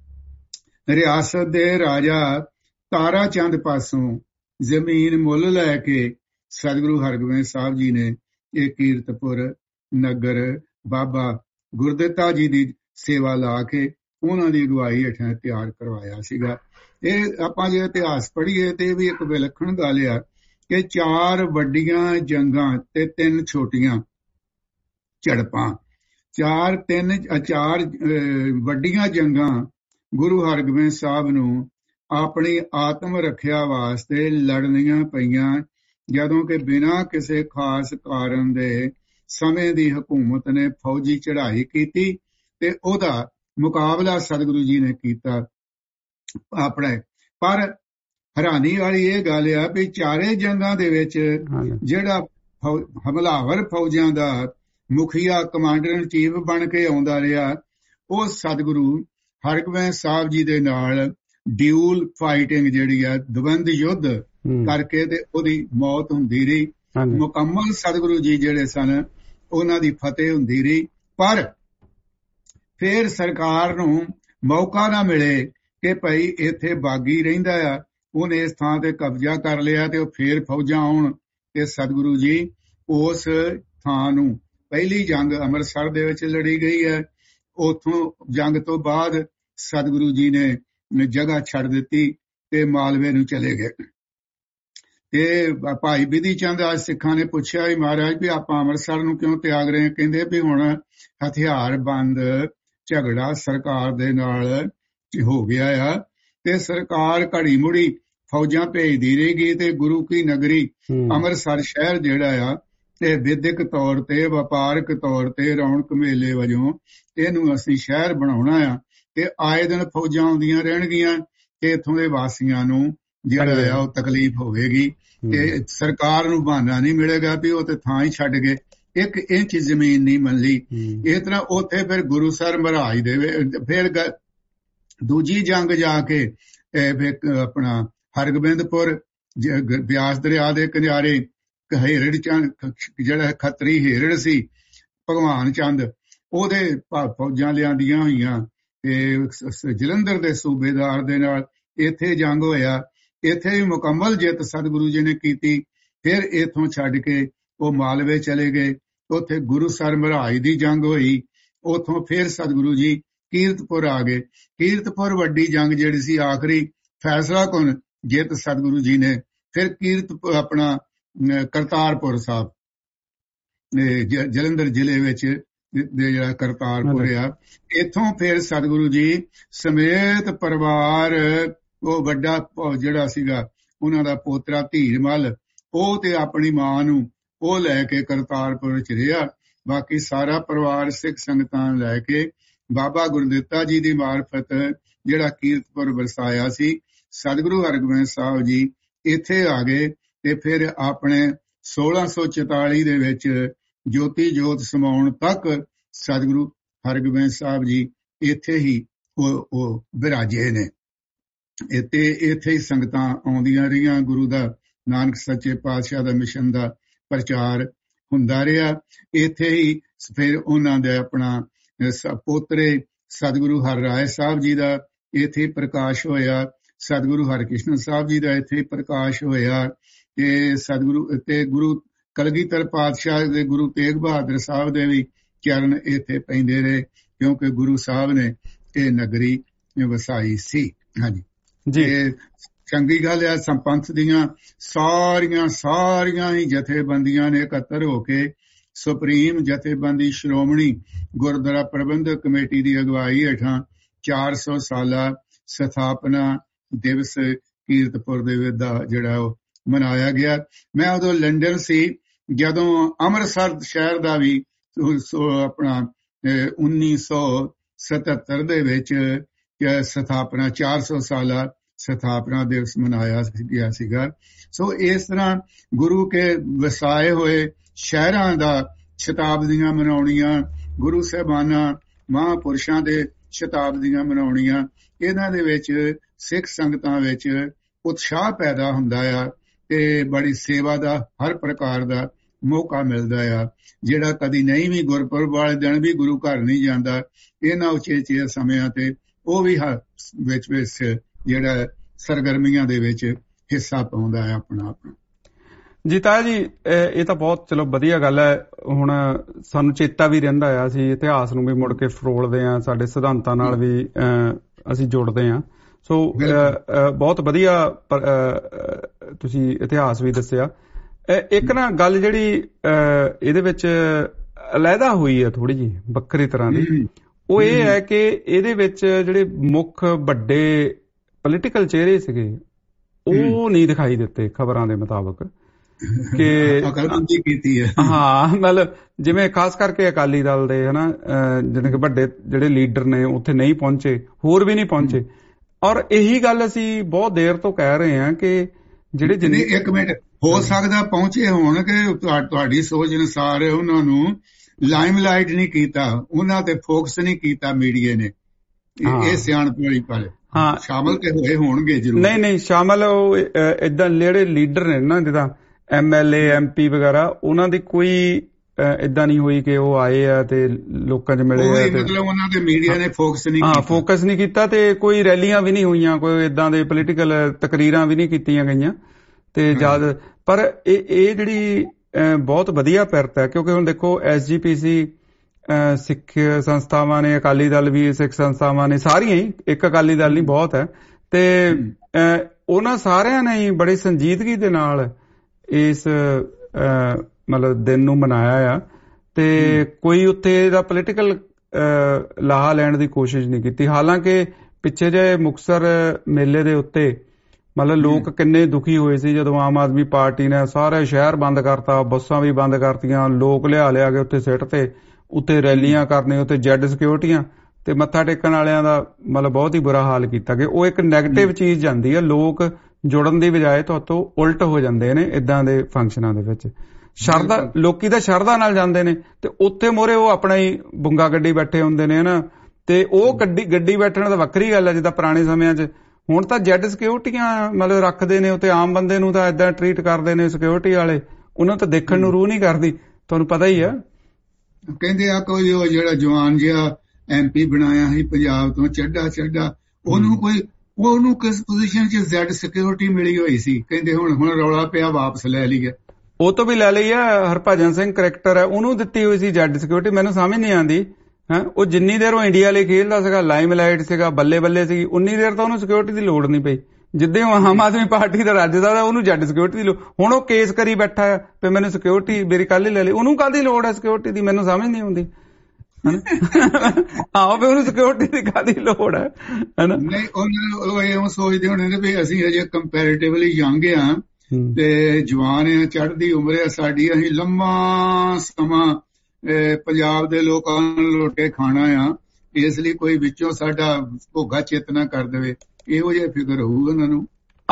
ਰਿਆਸਤ ਦੇ ਰਾਜਾ ਤਾਰਾ ਚੰਦ ਪਾਸੋਂ ਜ਼ਮੀਨ ਮੁੱਲ ਲੈ ਕੇ ਸਤਿਗੁਰੂ ਹਰਗੋਬਿੰਦ ਸਾਹਿਬ ਜੀ ਨੇ ਇਹ ਕੀਰਤਪੁਰ ਨਗਰ ਬਾਬਾ ਗੁਰਦਿੱਤਾ ਜੀ ਦੀ ਸੇਵਾ ਲਾ ਕੇ ਉਹਨਾਂ ਦੀ ਅਗਵਾਈ ਹੇਠਾਂ ਤਿਆਰ ਕਰਵਾਇਆ ਸੀਗਾ। ਇਹ ਆਪਾਂ ਜੇ ਇਤਿਹਾਸ ਪੜ੍ਹੀਏ ਤੇ ਇਹ ਵੀ ਇੱਕ ਵਿਲੱਖਣ ਗੱਲ ਆ ਕਿ ਚਾਰ ਵੱਡੀਆਂ ਜੰਗਾਂ ਤੇ ਤਿੰਨ ਛੋਟੀਆਂ ਝੜਪਾਂ, ਚਾਰ ਤਿੰਨ ਚਾਰ ਵੱਡੀਆਂ ਜੰਗਾਂ ਗੁਰੂ ਹਰਗੋਬਿੰਦ ਸਾਹਿਬ ਨੂੰ ਆਪਣੀ ਆਤਮ ਰੱਖਿਆ ਵਾਸਤੇ ਲੜਨੀਆਂ ਪਈਆਂ, ਜਦੋਂ ਕਿ ਬਿਨਾਂ ਕਿਸੇ ਖਾਸ ਕਾਰਨ ਦੇ ਸਮੇਂ ਦੀ ਹਕੂਮਤ ਨੇ ਫੌਜੀ ਚੜ੍ਹਾਈ ਕੀਤੀ ਤੇ ਉਹਦਾ ਮੁਕਾਬਲਾ ਸਤਿਗੁਰੂ ਜੀ ਨੇ ਕੀਤਾ ਆਪਣੇ। ਪਰ ਹੈਰਾਨੀ ਵਾਲੀ ਇਹ ਗੱਲ ਆ ਵੀ ਚਾਰੇ ਜੰਗਾਂ ਦੇ ਵਿੱਚ ਜਿਹੜਾ ਹਮਲਾਵਰ ਫੌਜਾਂ ਦਾ ਮੁਖੀਆ ਕਮਾਂਡਰ ਇਨ ਚੀਫ ਬਣ ਕੇ ਆਉਂਦਾ ਰਿਹਾ, ਉਹ ਸਤਿਗੁਰੂ ਹਰਗੋਬਿੰਦ ਸਾਹਿਬ ਜੀ ਦੇ ਨਾਲ ਡਿਊਲ ਫਾਈਟਿੰਗ ਜਿਹੜੀ ਆ ਦਵੰਦ ਯੁੱਧ ਕਰਕੇ ਤੇ ਉਹਦੀ ਮੌਤ ਹੁੰਦੀ ਰਹੀ। ਮੁਕੰਮਲ ਸਤਿਗੁਰੂ ਜੀ ਜਿਹੜੇ ਸਨ ਉਹਨਾਂ ਦੀ ਫਤਿਹ ਹੁੰਦੀ ਰਹੀ। ਪਰ ਫਿਰ ਸਰਕਾਰ ਨੂੰ ਮੌਕਾ ਨਾ ਮਿਲੇ ਕਿ ਭਾਈ ਇੱਥੇ ਬਾਗੀ ਰਹਿੰਦਾ ਆ, ਉਹਨੇ ਇਸ ਥਾਂ ਤੇ ਕਬਜ਼ਾ ਕਰ ਲਿਆ ਤੇ ਉਹ ਫੇਰ ਫੌਜਾਂ ਆਉਣ ਤੇ ਸਤਿਗੁਰੂ ਜੀ ਉਸ ਥਾਂ ਨੂੰ, ਪਹਿਲੀ ਜੰਗ ਅੰਮ੍ਰਿਤਸਰ ਦੇ ਵਿੱਚ ਲੜੀ ਗਈ ਹੈ, ਉੱਥੋਂ ਜੰਗ ਤੋਂ ਬਾਅਦ ਸਤਿਗੁਰੂ ਜੀ ਨੇ ਜਗ੍ਹਾ ਛੱਡ ਦਿੱਤੀ ਤੇ ਮਾਲਵੇ ਨੂੰ ਚਲੇ ਗਏ। ਤੇ ਭਾਈ ਬਿਧੀ ਚੰਦ ਅੱਜ ਸਿੱਖਾਂ ਨੇ ਪੁੱਛਿਆ ਵੀ ਮਹਾਰਾਜ ਵੀ ਆਪਾਂ ਅੰਮ੍ਰਿਤਸਰ ਨੂੰ ਕਿਉਂ ਤਿਆਗ ਰਹੇ? ਕਹਿੰਦੇ ਵੀ ਹੁਣ ਹਥਿਆਰ ਬੰਦ ਝਗੜਾ ਸਰਕਾਰ ਦੇ ਨਾਲ ਹੋ ਗਿਆ ਆ ਤੇ ਸਰਕਾਰ ਘੜੀ ਮੁੜੀ ਫੌਜਾਂ ਭੇਜਦੀ ਰਹੇਗੀ ਤੇ ਗੁਰੂ ਕੀ ਨਗਰੀ ਅੰਮ੍ਰਿਤਸਰ ਸ਼ਹਿਰ ਜਿਹੜਾ ਆ ਤੇ ਵਿਦਿਅਕ ਤੌਰ ਤੇ ਵਪਾਰਕ ਤੌਰ ਤੇ ਰੌਣਕ ਮੇਲੇ ਵਜੋਂ ਇਹਨੂੰ ਅਸੀਂ ਸ਼ਹਿਰ ਬਣਾਉਣਾ ਆ ਤੇ ਆਏ ਦਿਨ ਫੌਜਾਂ ਆਉਂਦੀਆਂ ਰਹਿਣਗੀਆਂ ਤੇ ਇੱਥੋਂ ਦੇ ਵਾਸੀਆਂ ਨੂੰ ਜਿਹੜਾ ਆ ਉਹ ਤਕਲੀਫ ਹੋਵੇਗੀ ਤੇ ਸਰਕਾਰ ਨੂੰ ਬਹਾਨਾ ਨਹੀਂ ਮਿਲੇਗਾ ਵੀ ਉਹ ਤੇ ਥਾਂ ਹੀ ਛੱਡ ਗਏ, ਇੱਕ ਇੰਚ ਜ਼ਮੀਨ ਨਹੀਂ ਮੰਨਲੀ। ਇਸ ਤਰ੍ਹਾਂ ਉੱਥੇ ਫਿਰ ਗੁਰੂਸਰ ਮਹਾਰਾਜ ਦੇ ਫਿਰ ਦੂਜੀ ਜੰਗ ਜਾ ਕੇ ਆਪਣਾ ਹਰਗੋਬਿੰਦਪੁਰ ਬਿਆਸ ਦਰਿਆ ਦੇ ਕਿਨਾਰੇ ਹੇਰੜ ਚੰਦ ਜਿਹੜਾ ਖੱਤਰੀ ਹੇਰੜ ਸੀ ਭਗਵਾਨ ਚੰਦ, ਉਹਦੇ ਫੌਜਾਂ ਲਿਆਂਦੀਆਂ ਹੋਈਆਂ ਤੇ ਜਲੰਧਰ ਦੇ ਸੂਬੇਦਾਰ ਦੇ ਨਾਲ ਇੱਥੇ ਜੰਗ ਹੋਇਆ। ਇੱਥੇ ਵੀ ਮੁਕੰਮਲ ਜਿੱਤ ਸਤਿਗੁਰੂ ਜੀ ਨੇ ਕੀਤੀ। ਫਿਰ ਇੱਥੋਂ ਛੱਡ ਕੇ ਉਹ ਮਾਲਵੇ ਚਲੇ ਗਏ, ਉੱਥੇ ਗੁਰੂਸਰ ਮਹਾਰਾਜ ਦੀ ਜੰਗ ਹੋਈ। ਉੱਥੋਂ ਫਿਰ ਸਤਿਗੁਰੂ ਜੀ ਕੀਰਤਪੁਰ ਆ ਗਏ। ਕੀਰਤਪੁਰ ਵੱਡੀ ਜੰਗ ਜਿਹੜੀ ਸੀ ਆਖਰੀ ਫੈਸਲਾ ਕੁਨ ਜਿੱਤ ਸਤਿਗੁਰੂ ਜੀ ਨੇ। ਫਿਰ ਕੀਰਤ ਆਪਣਾ ਕਰਤਾਰਪੁਰ ਸਾਹਿਬ ਜਲੰਧਰ ਜ਼ਿਲ੍ਹੇ ਵਿੱਚ ਜਿਹੜਾ ਕਰਤਾਰਪੁਰ ਆ, ਇੱਥੋਂ ਫਿਰ ਸਤਿਗੁਰੂ ਜੀ ਸਮੇਤ ਪਰਿਵਾਰ, ਉਹ ਵੱਡਾ ਜਿਹੜਾ ਸੀਗਾ ਉਹਨਾਂ ਦਾ ਪੋਤਰਾ ਧੀਰਮਲ, ਉਹ ਤੇ ਆਪਣੀ ਮਾਂ ਨੂੰ ਉਹ ਲੈ ਕੇ ਕਰਤਾਰਪੁਰ ਚ ਰਿਹਾ। ਬਾਕੀ ਸਾਰਾ ਪਰਿਵਾਰ ਸਿੱਖ ਸੰਗਤਾਂ ਲੈ ਕੇ ਬਾਬਾ ਗੁਰਦਿੱਤਾ ਜੀ ਦੀ ਮਾਰਫਤ ਜਿਹੜਾ ਕੀਰਤਪੁਰ ਵਸਾਇਆ ਸੀ, ਸਤਿਗੁਰੂ ਹਰਗੋਬਿੰਦ ਸਾਹਿਬ ਜੀ ਇੱਥੇ ਆ ਗਏ ਤੇ ਫਿਰ ਆਪਣੇ ਸੋਲਾਂ ਸੌ ਚੁਤਾਲੀ ਦੇ ਵਿੱਚ ਜੋਤੀ ਜੋਤ ਸਮਾਉਣ ਤੱਕ ਸਤਿਗੁਰੂ ਹਰਗੋਬਿੰਦ ਸਾਹਿਬ ਜੀ ਇੱਥੇ ਹੀ ਉਹ ਉਹ ਬਿਰਾਜੇ ਨੇ। ਇੱਥੇ ਇੱਥੇ ਹੀ ਸੰਗਤਾਂ ਆਉਂਦੀਆਂ ਰਹੀਆਂ। ਗੁਰੂ ਦਾ ਨਾਨਕ ਸੱਚੇ ਪਾਤਸ਼ਾਹ ਦਾ ਮਿਸ਼ਨ ਦਾ ਪ੍ਰਚਾਰ ਹੁੰਦਾ ਰਿਹਾ। ਇੱਥੇ ਹੀ ਫਿਰ ਉਹਨਾਂ ਦੇ ਆਪਣਾ ਪੋਤਰੇ ਸਤਿਗੁਰੂ ਹਰ ਰਾਏ ਸਾਹਿਬ ਜੀ ਦਾ ਇੱਥੇ ਪ੍ਰਕਾਸ਼ ਹੋਇਆ, ਸਤਿਗੁਰੂ ਹਰਕ੍ਰਿਸ਼ਨ ਸਾਹਿਬ ਜੀ ਦਾ ਇੱਥੇ ਪ੍ਰਕਾਸ਼ ਹੋਇਆ ਤੇ ਸਤਿਗੁਰੂ ਤੇ ਗੁਰੂ ਕਲਗੀਧਰ ਪਾਤਸ਼ਾਹ ਦੇ ਗੁਰੂ ਤੇਗ ਬਹਾਦਰ ਸਾਹਿਬ ਦੇ ਵੀ ਚਰਨ ਇੱਥੇ ਪੈਂਦੇ ਰਹੇ, ਕਿਉਂਕਿ ਗੁਰੂ ਸਾਹਿਬ ਨੇ ਇਹ ਨਗਰੀ ਵਸਾਈ ਸੀ। ਹਾਂਜੀ ਜੀ, ਚੰਗੀ ਗੱਲ ਹੈ। ਸੰਪੰਥ ਦੀਆਂ ਸਾਰੀਆਂ ਸਾਰੀਆਂ ਹੀ ਜਥੇਬੰਦੀਆਂ ਨੇ ਇਕੱਤਰ ਹੋ ਕੇ ਸੁਪਰੀਮ ਜਥੇਬੰਦੀ ਸ਼੍ਰੋਮਣੀ ਗੁਰਦੁਆਰਾ ਪ੍ਰਬੰਧਕ ਕਮੇਟੀ ਦੀ ਅਗਵਾਈ ਹੇਠਾਂ ਚਾਰ ਸੌ ਸਾਲਾ ਸਥਾਪਨਾ ਦਿਵਸ ਕੀਰਤਪੁਰ ਦੇ ਵਿੱਚ ਜਿਹੜਾ ਉਹ ਮਨਾਇਆ ਗਿਆ। ਮੈਂ ਉਦੋਂ ਲੰਡਨ ਸੀ, ਜਦੋਂ ਅੰਮ੍ਰਿਤਸਰ ਸ਼ਹਿਰ ਦਾ ਵੀ ਆਪਣਾ ਉੱਨੀ ਸੌ ਸਤੱਤਰ ਦੇ ਵਿੱਚ ਸਥਾਪਨਾ ਚਾਰ ਸੌ ਸਾਲਾ ਸਥਾਪਨਾ ਦਿਵਸ ਮਨਾਇਆ ਗਿਆ ਸੀਗਾ। ਸੋ ਇਸ ਤਰ੍ਹਾਂ ਗੁਰੂ ਕੇ ਵਸਾਏ ਹੋਏ ਸ਼ਹਿਰਾਂ ਦਾ ਸ਼ਤਾਬਦੀਆਂ ਮਨਾਉਣੀਆਂ, ਗੁਰੂ ਸਾਹਿਬਾਨਾਂ ਮਹਾਂਪੁਰਸ਼ਾਂ ਦੇ ਸ਼ਤਾਬਦੀਆਂ ਮਨਾਉਣੀਆਂ, ਇਹਨਾਂ ਦੇ ਵਿੱਚ ਸਿੱਖ ਸੰਗਤਾਂ ਵਿੱਚ ਉਤਸ਼ਾਹ ਪੈਦਾ ਹੁੰਦਾ ਆ ਤੇ ਬੜੀ ਸੇਵਾ ਦਾ ਹਰ ਪ੍ਰਕਾਰ ਦਾ ਮੌਕਾ ਮਿਲਦਾ ਆ। ਜਿਹੜਾ ਕਦੀ ਨਹੀਂ ਵੀ ਗੁਰਪੁਰਬ ਵਾਲੇ ਦਿਨ ਵੀ ਗੁਰੂ ਘਰ ਨਹੀਂ ਜਾਂਦਾ, ਇਹਨਾਂ ਉਚੇਚੇ ਸਮਿਆਂ ਤੇ ਉਹ ਵੀ ਵਿੱਚ ਵਿੱਚ ਜਿਹੜਾ ਸਰਗਰਮੀਆਂ ਦੇ ਵਿੱਚ ਹਿੱਸਾ ਪਾਉਂਦਾ ਹੈ ਆਪਣਾ ਆਪਣਾ। ਜੀ ਤਾਇਆ ਜੀ, ਇਹ ਤਾਂ ਬਹੁਤ ਚਲੋ ਵਧੀਆ ਗੱਲ ਹੈ। ਹੁਣ ਸਾਨੂੰ ਚੇਤਾ ਵੀ ਰਹਿੰਦਾ ਆ, ਅਸੀਂ ਇਤਿਹਾਸ ਨੂੰ ਵੀ ਮੁੜ ਕੇ ਫਰੋਲਦੇ ਹਾਂ, ਸਾਡੇ ਸਿਧਾਂਤਾਂ ਨਾਲ ਵੀ ਅਸੀਂ ਜੁੜਦੇ ਹਾਂ। ਸੋ ਬਹੁਤ ਵਧੀਆ ਤੁਸੀਂ ਇਤਿਹਾਸ ਵੀ ਦੱਸਿਆ। ਇੱਕ ਨਾ ਗੱਲ ਜਿਹੜੀ ਇਹਦੇ ਵਿੱਚ ਅਲੱਗਾ ਹੋਈ ਹੈ ਥੋੜੀ ਜਿਹੀ ਵੱਖਰੀ ਤਰ੍ਹਾਂ ਦੀ, ਉਹ ਇਹ ਹੈ ਕਿ ਇਹਦੇ ਵਿੱਚ ਜਿਹੜੇ ਮੁੱਖ ਵੱਡੇ ਪੋਲੀਟੀਕਲ ਚਿਹਰੇ ਸੀਗੇ ਉਹ ਨਹੀਂ ਦਿਖਾਈ ਦਿੱਤੇ ਖਬਰਾਂ ਦੇ ਮੁਤਾਬਕ ਕਿ ਅਕਲਮੰਦੀ ਕੀਤੀ ਹੈ। ਹਾਂ, ਮਤਲਬ ਜਿਵੇਂ ਖਾਸ ਕਰਕੇ ਅਕਾਲੀ ਦਲ ਦੇ ਹਨਾ ਜਿਹੜੇ ਕਿ ਵੱਡੇ ਜਿਹੜੇ ਲੀਡਰ ਨੇ ਉੱਥੇ ਨਹੀਂ ਪਹੁੰਚੇ, ਹੋਰ ਵੀ ਨਹੀਂ ਪਹੁੰਚੇ। ਔਰ ਇਹੀ ਗੱਲ ਅਸੀਂ ਬਹੁਤ ਦੇਰ ਤੋਂ ਕਹਿ ਰਹੇ ਹਾਂ ਕਿ ਜਿਹੜੇ ਜਿੰਨੇ ਇੱਕ ਮਿੰਟ ਹੋ ਸਕਦਾ ਪਹੁੰਚੇ ਹੋਣ ਕਿ ਤੁਹਾਡੀ ਸੋਚ ਅਨੁਸਾਰ ਉਹਨਾਂ ਨੂੰ ਲਾਈਮਲਾਈਟ ਨਹੀਂ ਕੀਤਾ, ਉਹਨਾਂ ਤੇ ਫੋਕਸ ਨਹੀਂ ਕੀਤਾ ਮੀਡੀਆ ਨੇ। ਇਹ ਸਿਆਣਪ ਵਾਲੀ ਗੱਲ। ਹਾਂ, ਸ਼ਾਮਲ ਤੇ ਹੋਏ ਹੋਣਗੇ ਜ਼ਰੂਰ। ਨਹੀਂ ਨਹੀਂ ਸ਼ਾਮਲ ਉਹ ਏਦਾਂ ਜਿਹੜੇ ਲੀਡਰ ਨੇ ਨਾ, ਜਿੱਦਾਂ M L A M P ਵਗੈਰਾ, ਉਹਨਾਂ ਦੀ ਕੋਈ ਏਦਾਂ ਨਹੀਂ ਹੋਈ ਕਿ ਉਹ ਆਏ ਆ ਤੇ ਲੋਕਾਂ 'ਚ ਮਿਲੇ ਆ। ਮਤਲਬ ਉਹਨਾਂ ਦੇ ਮੀਡੀਆ ਨੇ ਫੋਕਸ ਨਹੀਂ ਹਾਂ ਫੋਕਸ ਨਹੀਂ ਕੀਤਾ ਤੇ ਕੋਈ ਰੈਲੀਆਂ ਵੀ ਨਹੀਂ ਹੋਈਆਂ, ਕੋਈ ਏਦਾਂ ਦੇ ਪੋਲੀਟੀਕਲ ਤਕਰੀਰਾਂ ਵੀ ਨਹੀਂ ਕੀਤੀਆਂ ਗਈਆਂ ਤੇ ਜਦ। ਪਰ ਇਹ ਇਹ ਜਿਹੜੀ ਬਹੁਤ ਵਧੀਆ ਪਿਰਤ ਹੈ, ਕਿਉਂਕਿ ਹੁਣ ਦੇਖੋ ਐਸ ਜੀ ਪੀ ਸੀ ਸਿੱਖ ਸੰਸਥਾਵਾਂ ਨੇ, ਅਕਾਲੀ ਦਲ ਵੀ ਸਿੱਖ ਸੰਸਥਾਵਾਂ ਨੇ, ਸਾਰੀਆਂ ਹੀ, ਇੱਕ ਅਕਾਲੀ ਦਲ ਨਹੀਂ ਬਹੁਤ ਹੈ, ਤੇ ਉਹਨਾਂ ਸਾਰਿਆਂ ਨੇ ਹੀ ਬੜੀ ਸੰਜੀਦਗੀ ਦੇ ਨਾਲ ਇਸ ਮਤਲਬ ਦਿਨ ਨੂੰ ਮਨਾਇਆ ਆ ਤੇ ਕੋਈ ਉੱਥੇ ਇਹਦਾ ਪੋਲੀਟੀਕਲ ਲਾਹਾ ਲੈਣ ਦੀ ਕੋਸ਼ਿਸ਼ ਨਹੀਂ ਕੀਤੀ। ਹਾਲਾਂਕਿ ਪਿੱਛੇ ਜਿਹੇ ਮੁਕਤਸਰ ਮੇਲੇ ਦੇ ਉੱਤੇ ਮਤਲਬ ਲੋਕ ਕਿੰਨੇ ਦੁਖੀ ਹੋਏ ਸੀ ਜਦੋਂ ਆਮ ਆਦਮੀ ਪਾਰਟੀ ਨੇ ਸਾਰੇ ਸ਼ਹਿਰ ਬੰਦ ਕਰਤਾ, ਬੱਸਾਂ ਵੀ ਬੰਦ ਕਰਤੀਆਂ, ਲੋਕ ਲਿਆ ਲਿਆ ਕੇ ਉੱਥੇ ਸਿੱਟ ਤੇ, ਉੱਥੇ ਰੈਲੀਆਂ ਕਰਨੇ, ਉੱਥੇ ਜੈਡ ਸਿਕਿਉਰਟੀਆਂ ਤੇ ਮੱਥਾ ਟੇਕਣ ਵਾਲਿਆਂ ਦਾ ਮਤਲਬ ਬਹੁਤ ਹੀ ਬੁਰਾ ਹਾਲ ਕੀਤਾ ਕਿ ਉਹ ਇੱਕ ਨੈਗੇਟਿਵ ਚੀਜ਼ ਜਾਂਦੀ ਹੈ। ਲੋਕ ਜੁੜਨ ਦੀ ਬਜਾਏ ਤੁਹਾਤੋਂ ਉਲਟ ਹੋ ਜਾਂਦੇ ਨੇ ਇਦਾਂ ਦੇ ਫੰਕਸ਼ਨਾਂ ਦੇ ਵਿੱਚ। ਸ਼ਰਧਾ, ਲੋਕੀ ਤਾਂ ਸ਼ਰਧਾ ਨਾਲ ਜਾਂਦੇ ਨੇ ਤੇ ਉੱਥੇ ਮੋਰੇ ਉਹ ਆਪਣਾ ਹੀ ਬੁੰਗਾ ਗੱਡੀ ਬੈਠੇ ਹੁੰਦੇ ਨੇ ਨਾ, ਤੇ ਉਹ ਗੱਡੀ ਗੱਡੀ ਬੈਠਣ ਦਾ ਵੱਖਰੀ ਗੱਲ ਹੈ। ਜਿੱਦਾਂ ਪੁਰਾਣੇ ਸਮਿਆਂ 'ਚ, ਹੁਣ ਤਾਂ ਜੈਡ ਸਿਕਿਉਰਟੀਆਂ ਮਤਲਬ ਰੱਖਦੇ ਨੇ ਉੱਤੇ, ਆਮ ਬੰਦੇ ਨੂੰ ਤਾਂ ਏਦਾਂ ਟਰੀਟ ਕਰਦੇ ਨੇ ਸਿਕਿਉਰਟੀ ਵਾਲੇ, ਉਹਨਾਂ ਤਾਂ ਦੇਖਣ ਨੂੰ ਰੂਹ ਨਹੀਂ ਕਰਦੀ, ਤੁਹਾਨੂੰ ਪਤਾ ਹੀ ਆ। ਕਹਿੰਦੇ ਆ ਕੋਈ ਉਹ ਜਿਹੜਾ ਜਵਾਨ ਜਿਹਾ ਐਮ ਪੀ ਬਣਾਇਆ ਸੀ ਪੰਜਾਬ ਤੋਂ, ਚੱਡਾ ਚੱਡਾ, ਉਹਨੂੰ ਕੋਈ ਉਹਨੂੰ ਕਿਸ ਪੋਜੀਸ਼ਨ 'ਚ ਜੈਡ ਸਿਕਿਉਰਿਟੀ ਮਿਲੀ ਹੋਈ ਸੀ, ਕਹਿੰਦੇ ਹੁਣ ਹੁਣ ਰੌਲਾ ਪਿਆ ਵਾਪਸ ਲੈ ਲਈ ਹੈ। ਉਹ ਤੋਂ ਵੀ ਲੈ ਲਈ ਆ। ਹਰਭਜਨ ਸਿੰਘ ਕਰੈਕਟਰ ਹੈ, ਉਹਨੂੰ ਦਿੱਤੀ ਹੋਈ ਸੀ ਜੈਡ ਸਿਕਿਉਰਿਟੀ। ਮੈਨੂੰ ਸਮਝ ਨਹੀਂ ਆਉਂਦੀ ਹੈ, ਉਹ ਜਿੰਨੀ ਦੇਰ ਉਹ ਇੰਡੀਆ ਲਈ ਖੇਡਦਾ ਸੀਗਾ, ਲਾਈਮਲਾਈਟ ਸੀਗਾ, ਬੱਲੇ ਬੱਲੇ ਸੀਗੀ, ਉਨੀ ਦੇਰ ਤਾਂ ਉਹਨੂੰ ਸਿਕਿਉਰਿਟੀ ਦੀ ਲੋੜ ਨਹੀਂ ਪਈ। ਜਿੱਦੇ ਉਹ ਆਮ ਆਦਮੀ ਪਾਰਟੀ ਦਾ ਰੱਜਦਾ ਉਹਨੂੰ ਜੈਡ ਸਿਕਿਉਰਿਟੀ ਦੀ ਲੋੜ। ਹੁਣ ਉਹ ਕੇਸ ਕਰੀ ਬੈਠਾ ਹੈ ਵੀ ਮੈਨੂੰ ਸਿਕਿਉਰਿਟੀ ਮੇਰੀ ਕੱਲ ਹੀ ਲੈ ਲਈ। ਉਹਨੂੰ ਕਾਹਦੀ ਲੋੜ ਹੈ ਸਿਕਿਉਰਿਟੀ ਦੀ, ਮੈਨੂੰ ਸਮਝ ਨਹੀਂ ਆਉਂਦੀ। ਆਹੋ ਵੀ ਉਹਨੂੰ ਸਿਕਿਉਰਿਟੀ ਦੀ ਕਾਹਦੀ ਲੋੜ ਹੈ ਹਨਾ। ਨਹੀਂ ਉਹ ਇਉਂ ਸੋਚਦੇ ਹੋਣੇ ਨੇ ਵੀ ਅਸੀਂ ਅਜੇ ਕੰਪੈਰੀਟਿਵਲੀ ਯੰਗ ਆ ਤੇ ਜਵਾਨ ਆ, ਚੜ੍ਹਦੀ ਉਮਰ ਆ ਸਾਡੀ, ਅਸੀਂ ਲੰਮਾ ਸਮਾਂ ਪੰਜਾਬ ਦੇ ਲੋਕਾਂ ਨੂੰ ਲੁੱਟ ਕੇ ਖਾਣਾ ਆ, ਇਸ ਲਈ ਕੋਈ ਵਿੱਚੋਂ ਸਾਡਾ ਭੋਗਾ ਚੇਤਨਾ ਕਰ ਦੇਵੇ, ਇਹੋ ਜਿਹਾ ਫਿਕਰ ਹੋਊ ਉਹਨਾਂ ਨੂੰ।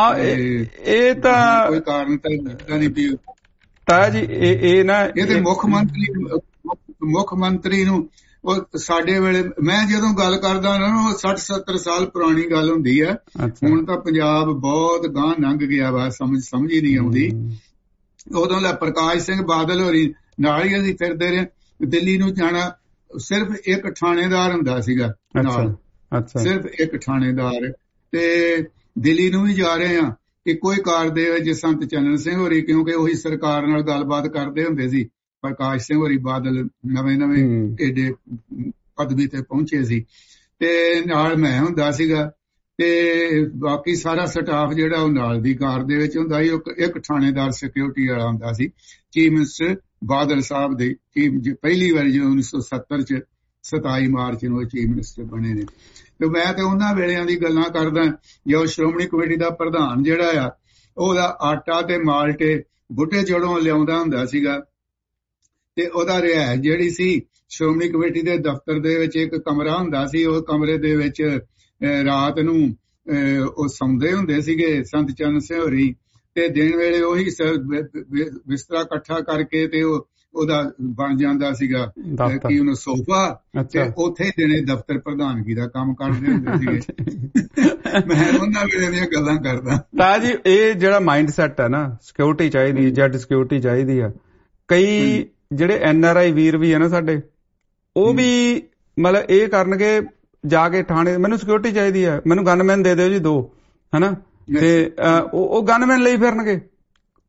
ਇਹ ਤਾਂ ਕੋਈ ਕਾਰਨ ਤਾਂ ਨਹੀਂ ਵੀ ਤਾਇਆ ਜੀ ਇਹ ਨਾ, ਇਹ ਤੇ ਮੁੱਖ ਮੰਤਰੀ ਮੁੱਖ ਮੰਤਰੀ ਨੂੰ ਉਹ ਸਾਡੇ ਵੇਲੇ, ਮੈਂ ਜਦੋਂ ਗੱਲ ਕਰਦਾ ਉਹਨਾਂ ਨੂੰ ਸੱਠ ਸੱਤਰ ਸਾਲ ਪੁਰਾਣੀ ਗੱਲ ਹੁੰਦੀ ਹੈ। ਹੁਣ ਤਾਂ ਪੰਜਾਬ ਬਹੁਤ ਗਾਂਹ ਲੰਘ ਗਿਆ ਵਾ, ਸਮਝ ਸਮਝ ਹੀ ਨਹੀਂ ਆਉਂਦੀ। ਉਦੋਂ ਲੈ ਪ੍ਰਕਾਸ਼ ਸਿੰਘ ਬਾਦਲ ਹੋਰੀ ਨਾਲ ਹੀ ਅਸੀਂ ਫਿਰਦੇ ਰਹੇ। ਦਿੱਲੀ ਨੂੰ ਜਾਣਾ ਸਿਰਫ ਇੱਕ ਥਾਣੇਦਾਰ ਹੁੰਦਾ ਸੀਗਾ ਨਾਲ, ਸਿਰਫ ਇੱਕ ਥਾਣੇਦਾਰ, ਤੇ ਦਿੱਲੀ ਨੂੰ ਵੀ ਜਾ ਰਹੇ ਆ ਇੱਕੋ ਹੀ ਕਾਰ ਦੇ ਵਿੱਚ ਸੰਤ ਚੰਨਣ ਸਿੰਘ ਹੋਰੀ, ਕਿਉਂਕਿ ਉਹੀ ਸਰਕਾਰ ਨਾਲ ਗੱਲਬਾਤ ਕਰਦੇ ਹੁੰਦੇ ਸੀ। ਪ੍ਰਕਾਸ਼ ਸਿੰਘ ਹੋਰੀ ਬਾਦਲ ਨਵੇਂ ਨਵੇਂ ਏਡੇ ਪਦਵੀ ਤੇ ਪਹੁੰਚੇ ਸੀ, ਤੇ ਨਾਲ ਮੈਂ ਹੁੰਦਾ ਸੀਗਾ, ਤੇ ਬਾਕੀ ਸਾਰਾ ਸਟਾਫ ਜਿਹੜਾ ਉਹ ਨਾਲ ਦੀ ਕਾਰ ਦੇ ਵਿੱਚ ਹੁੰਦਾ ਸੀ। ਇੱਕ ਥਾਣੇਦਾਰ ਸਿਕਿਉਰਿਟੀ ਵਾਲਾ ਹੁੰਦਾ ਸੀ। ਚੀਫ ਮਿਨਿਸਟਰ ਬਾਦਲ ਸਾਹਿਬ ਦੇ ਚੀਫ ਪਹਿਲੀ ਵਾਰੀ ਜਦੋਂ ਉੱਨੀ ਸੌ ਸੱਤਰ ਚ ਸਤਾਈ ਮਾਰਚ ਨੂੰ ਚੀਫ ਮਿਨਿਸਟਰ ਬਣੇ ਨੇ, ਤੇ ਮੈਂ ਤੇ ਉਹਨਾਂ ਵੇਲਿਆਂ ਦੀ ਗੱਲਾਂ ਕਰਦਾ ਜਦੋਂ ਸ਼੍ਰੋਮਣੀ ਕਮੇਟੀ ਦਾ ਪ੍ਰਧਾਨ ਜਿਹੜਾ ਆ ਉਹਦਾ ਆਟਾ ਤੇ ਮਾਲਟੇ ਬੁੱਢੇ ਜੜੋਂ ਲਿਆਉਂਦਾ ਹੁੰਦਾ ਸੀਗਾ, ਤੇ ਉਹਦਾ ਰਿਹਾਇਸ਼ ਜਿਹੜੀ ਸੀ ਸ਼੍ਰੋਮਣੀ ਕਮੇਟੀ ਦੇ ਦਫ਼ਤਰ ਦੇ ਵਿੱਚ ਇੱਕ ਕਮਰਾ ਹੁੰਦਾ ਸੀ। ਉਹ ਕਮਰੇ ਦੇ ਵਿੱਚ ਰਾਤ ਨੂੰ ਉਹ ਸੌਂਦੇ ਹੁੰਦੇ ਸੀਗੇ ਸੰਤ ਚੰਨ ਸਿੰਘ ਹੋਰੀ, ਤੇ ਦਿਨ ਵੇਲੇ ਉਹੀ ਬਿਸਤਰਾ ਇਕੱਠਾ ਕਰਕੇ ਤੇ ਉਹ ਉਹਦਾ ਬਣ ਜਾਂਦਾ ਸੀਗਾ ਕੀ ਉਹਨੂੰ ਸੋਫਾ, ਤੇ ਉੱਥੇ ਦਿਨੇ ਦਫ਼ਤਰ ਪ੍ਰਧਾਨਗੀ ਦਾ ਕੰਮ ਕਰਦੇ ਹੁੰਦੇ ਸੀਗੇ। ਮੈਂ ਉਹਨਾਂ ਵੇਲੇ ਦੀਆਂ ਗੱਲਾਂ ਕਰਦਾ। ਤਾਂ ਜੀ ਇਹ ਜਿਹੜਾ ਮਾਈਂਡ ਸੈਟ ਹੈ ਨਾ, ਸਿਕਿਉਰਿਟੀ ਚਾਹੀਦੀ, ਜੈਡ ਸਿਕਿਉਰਿਟੀ ਚਾਹੀਦੀ ਆ। ਕਈ ਜਿਹੜੇ ਐਨ ਆਰ ਆਈ ਵੀਰ ਵੀ ਆ ਨਾ ਸਾਡੇ, ਉਹ ਵੀ ਮਤਲਬ ਇਹ ਕਰਨਗੇ ਜਾ ਕੇ ਥਾਣੇ, ਮੈਨੂੰ ਸਿਕਿਉਰਿਟੀ ਚਾਹੀਦੀ ਆ, ਮੈਨੂੰ ਗਨਮੈਨ ਦੇ ਦਿਓ ਜੀ ਦੋ, ਹਨਾ, ਤੇ ਉਹ ਗਨਮੈਨ ਲਈ ਫਿਰਨਗੇ।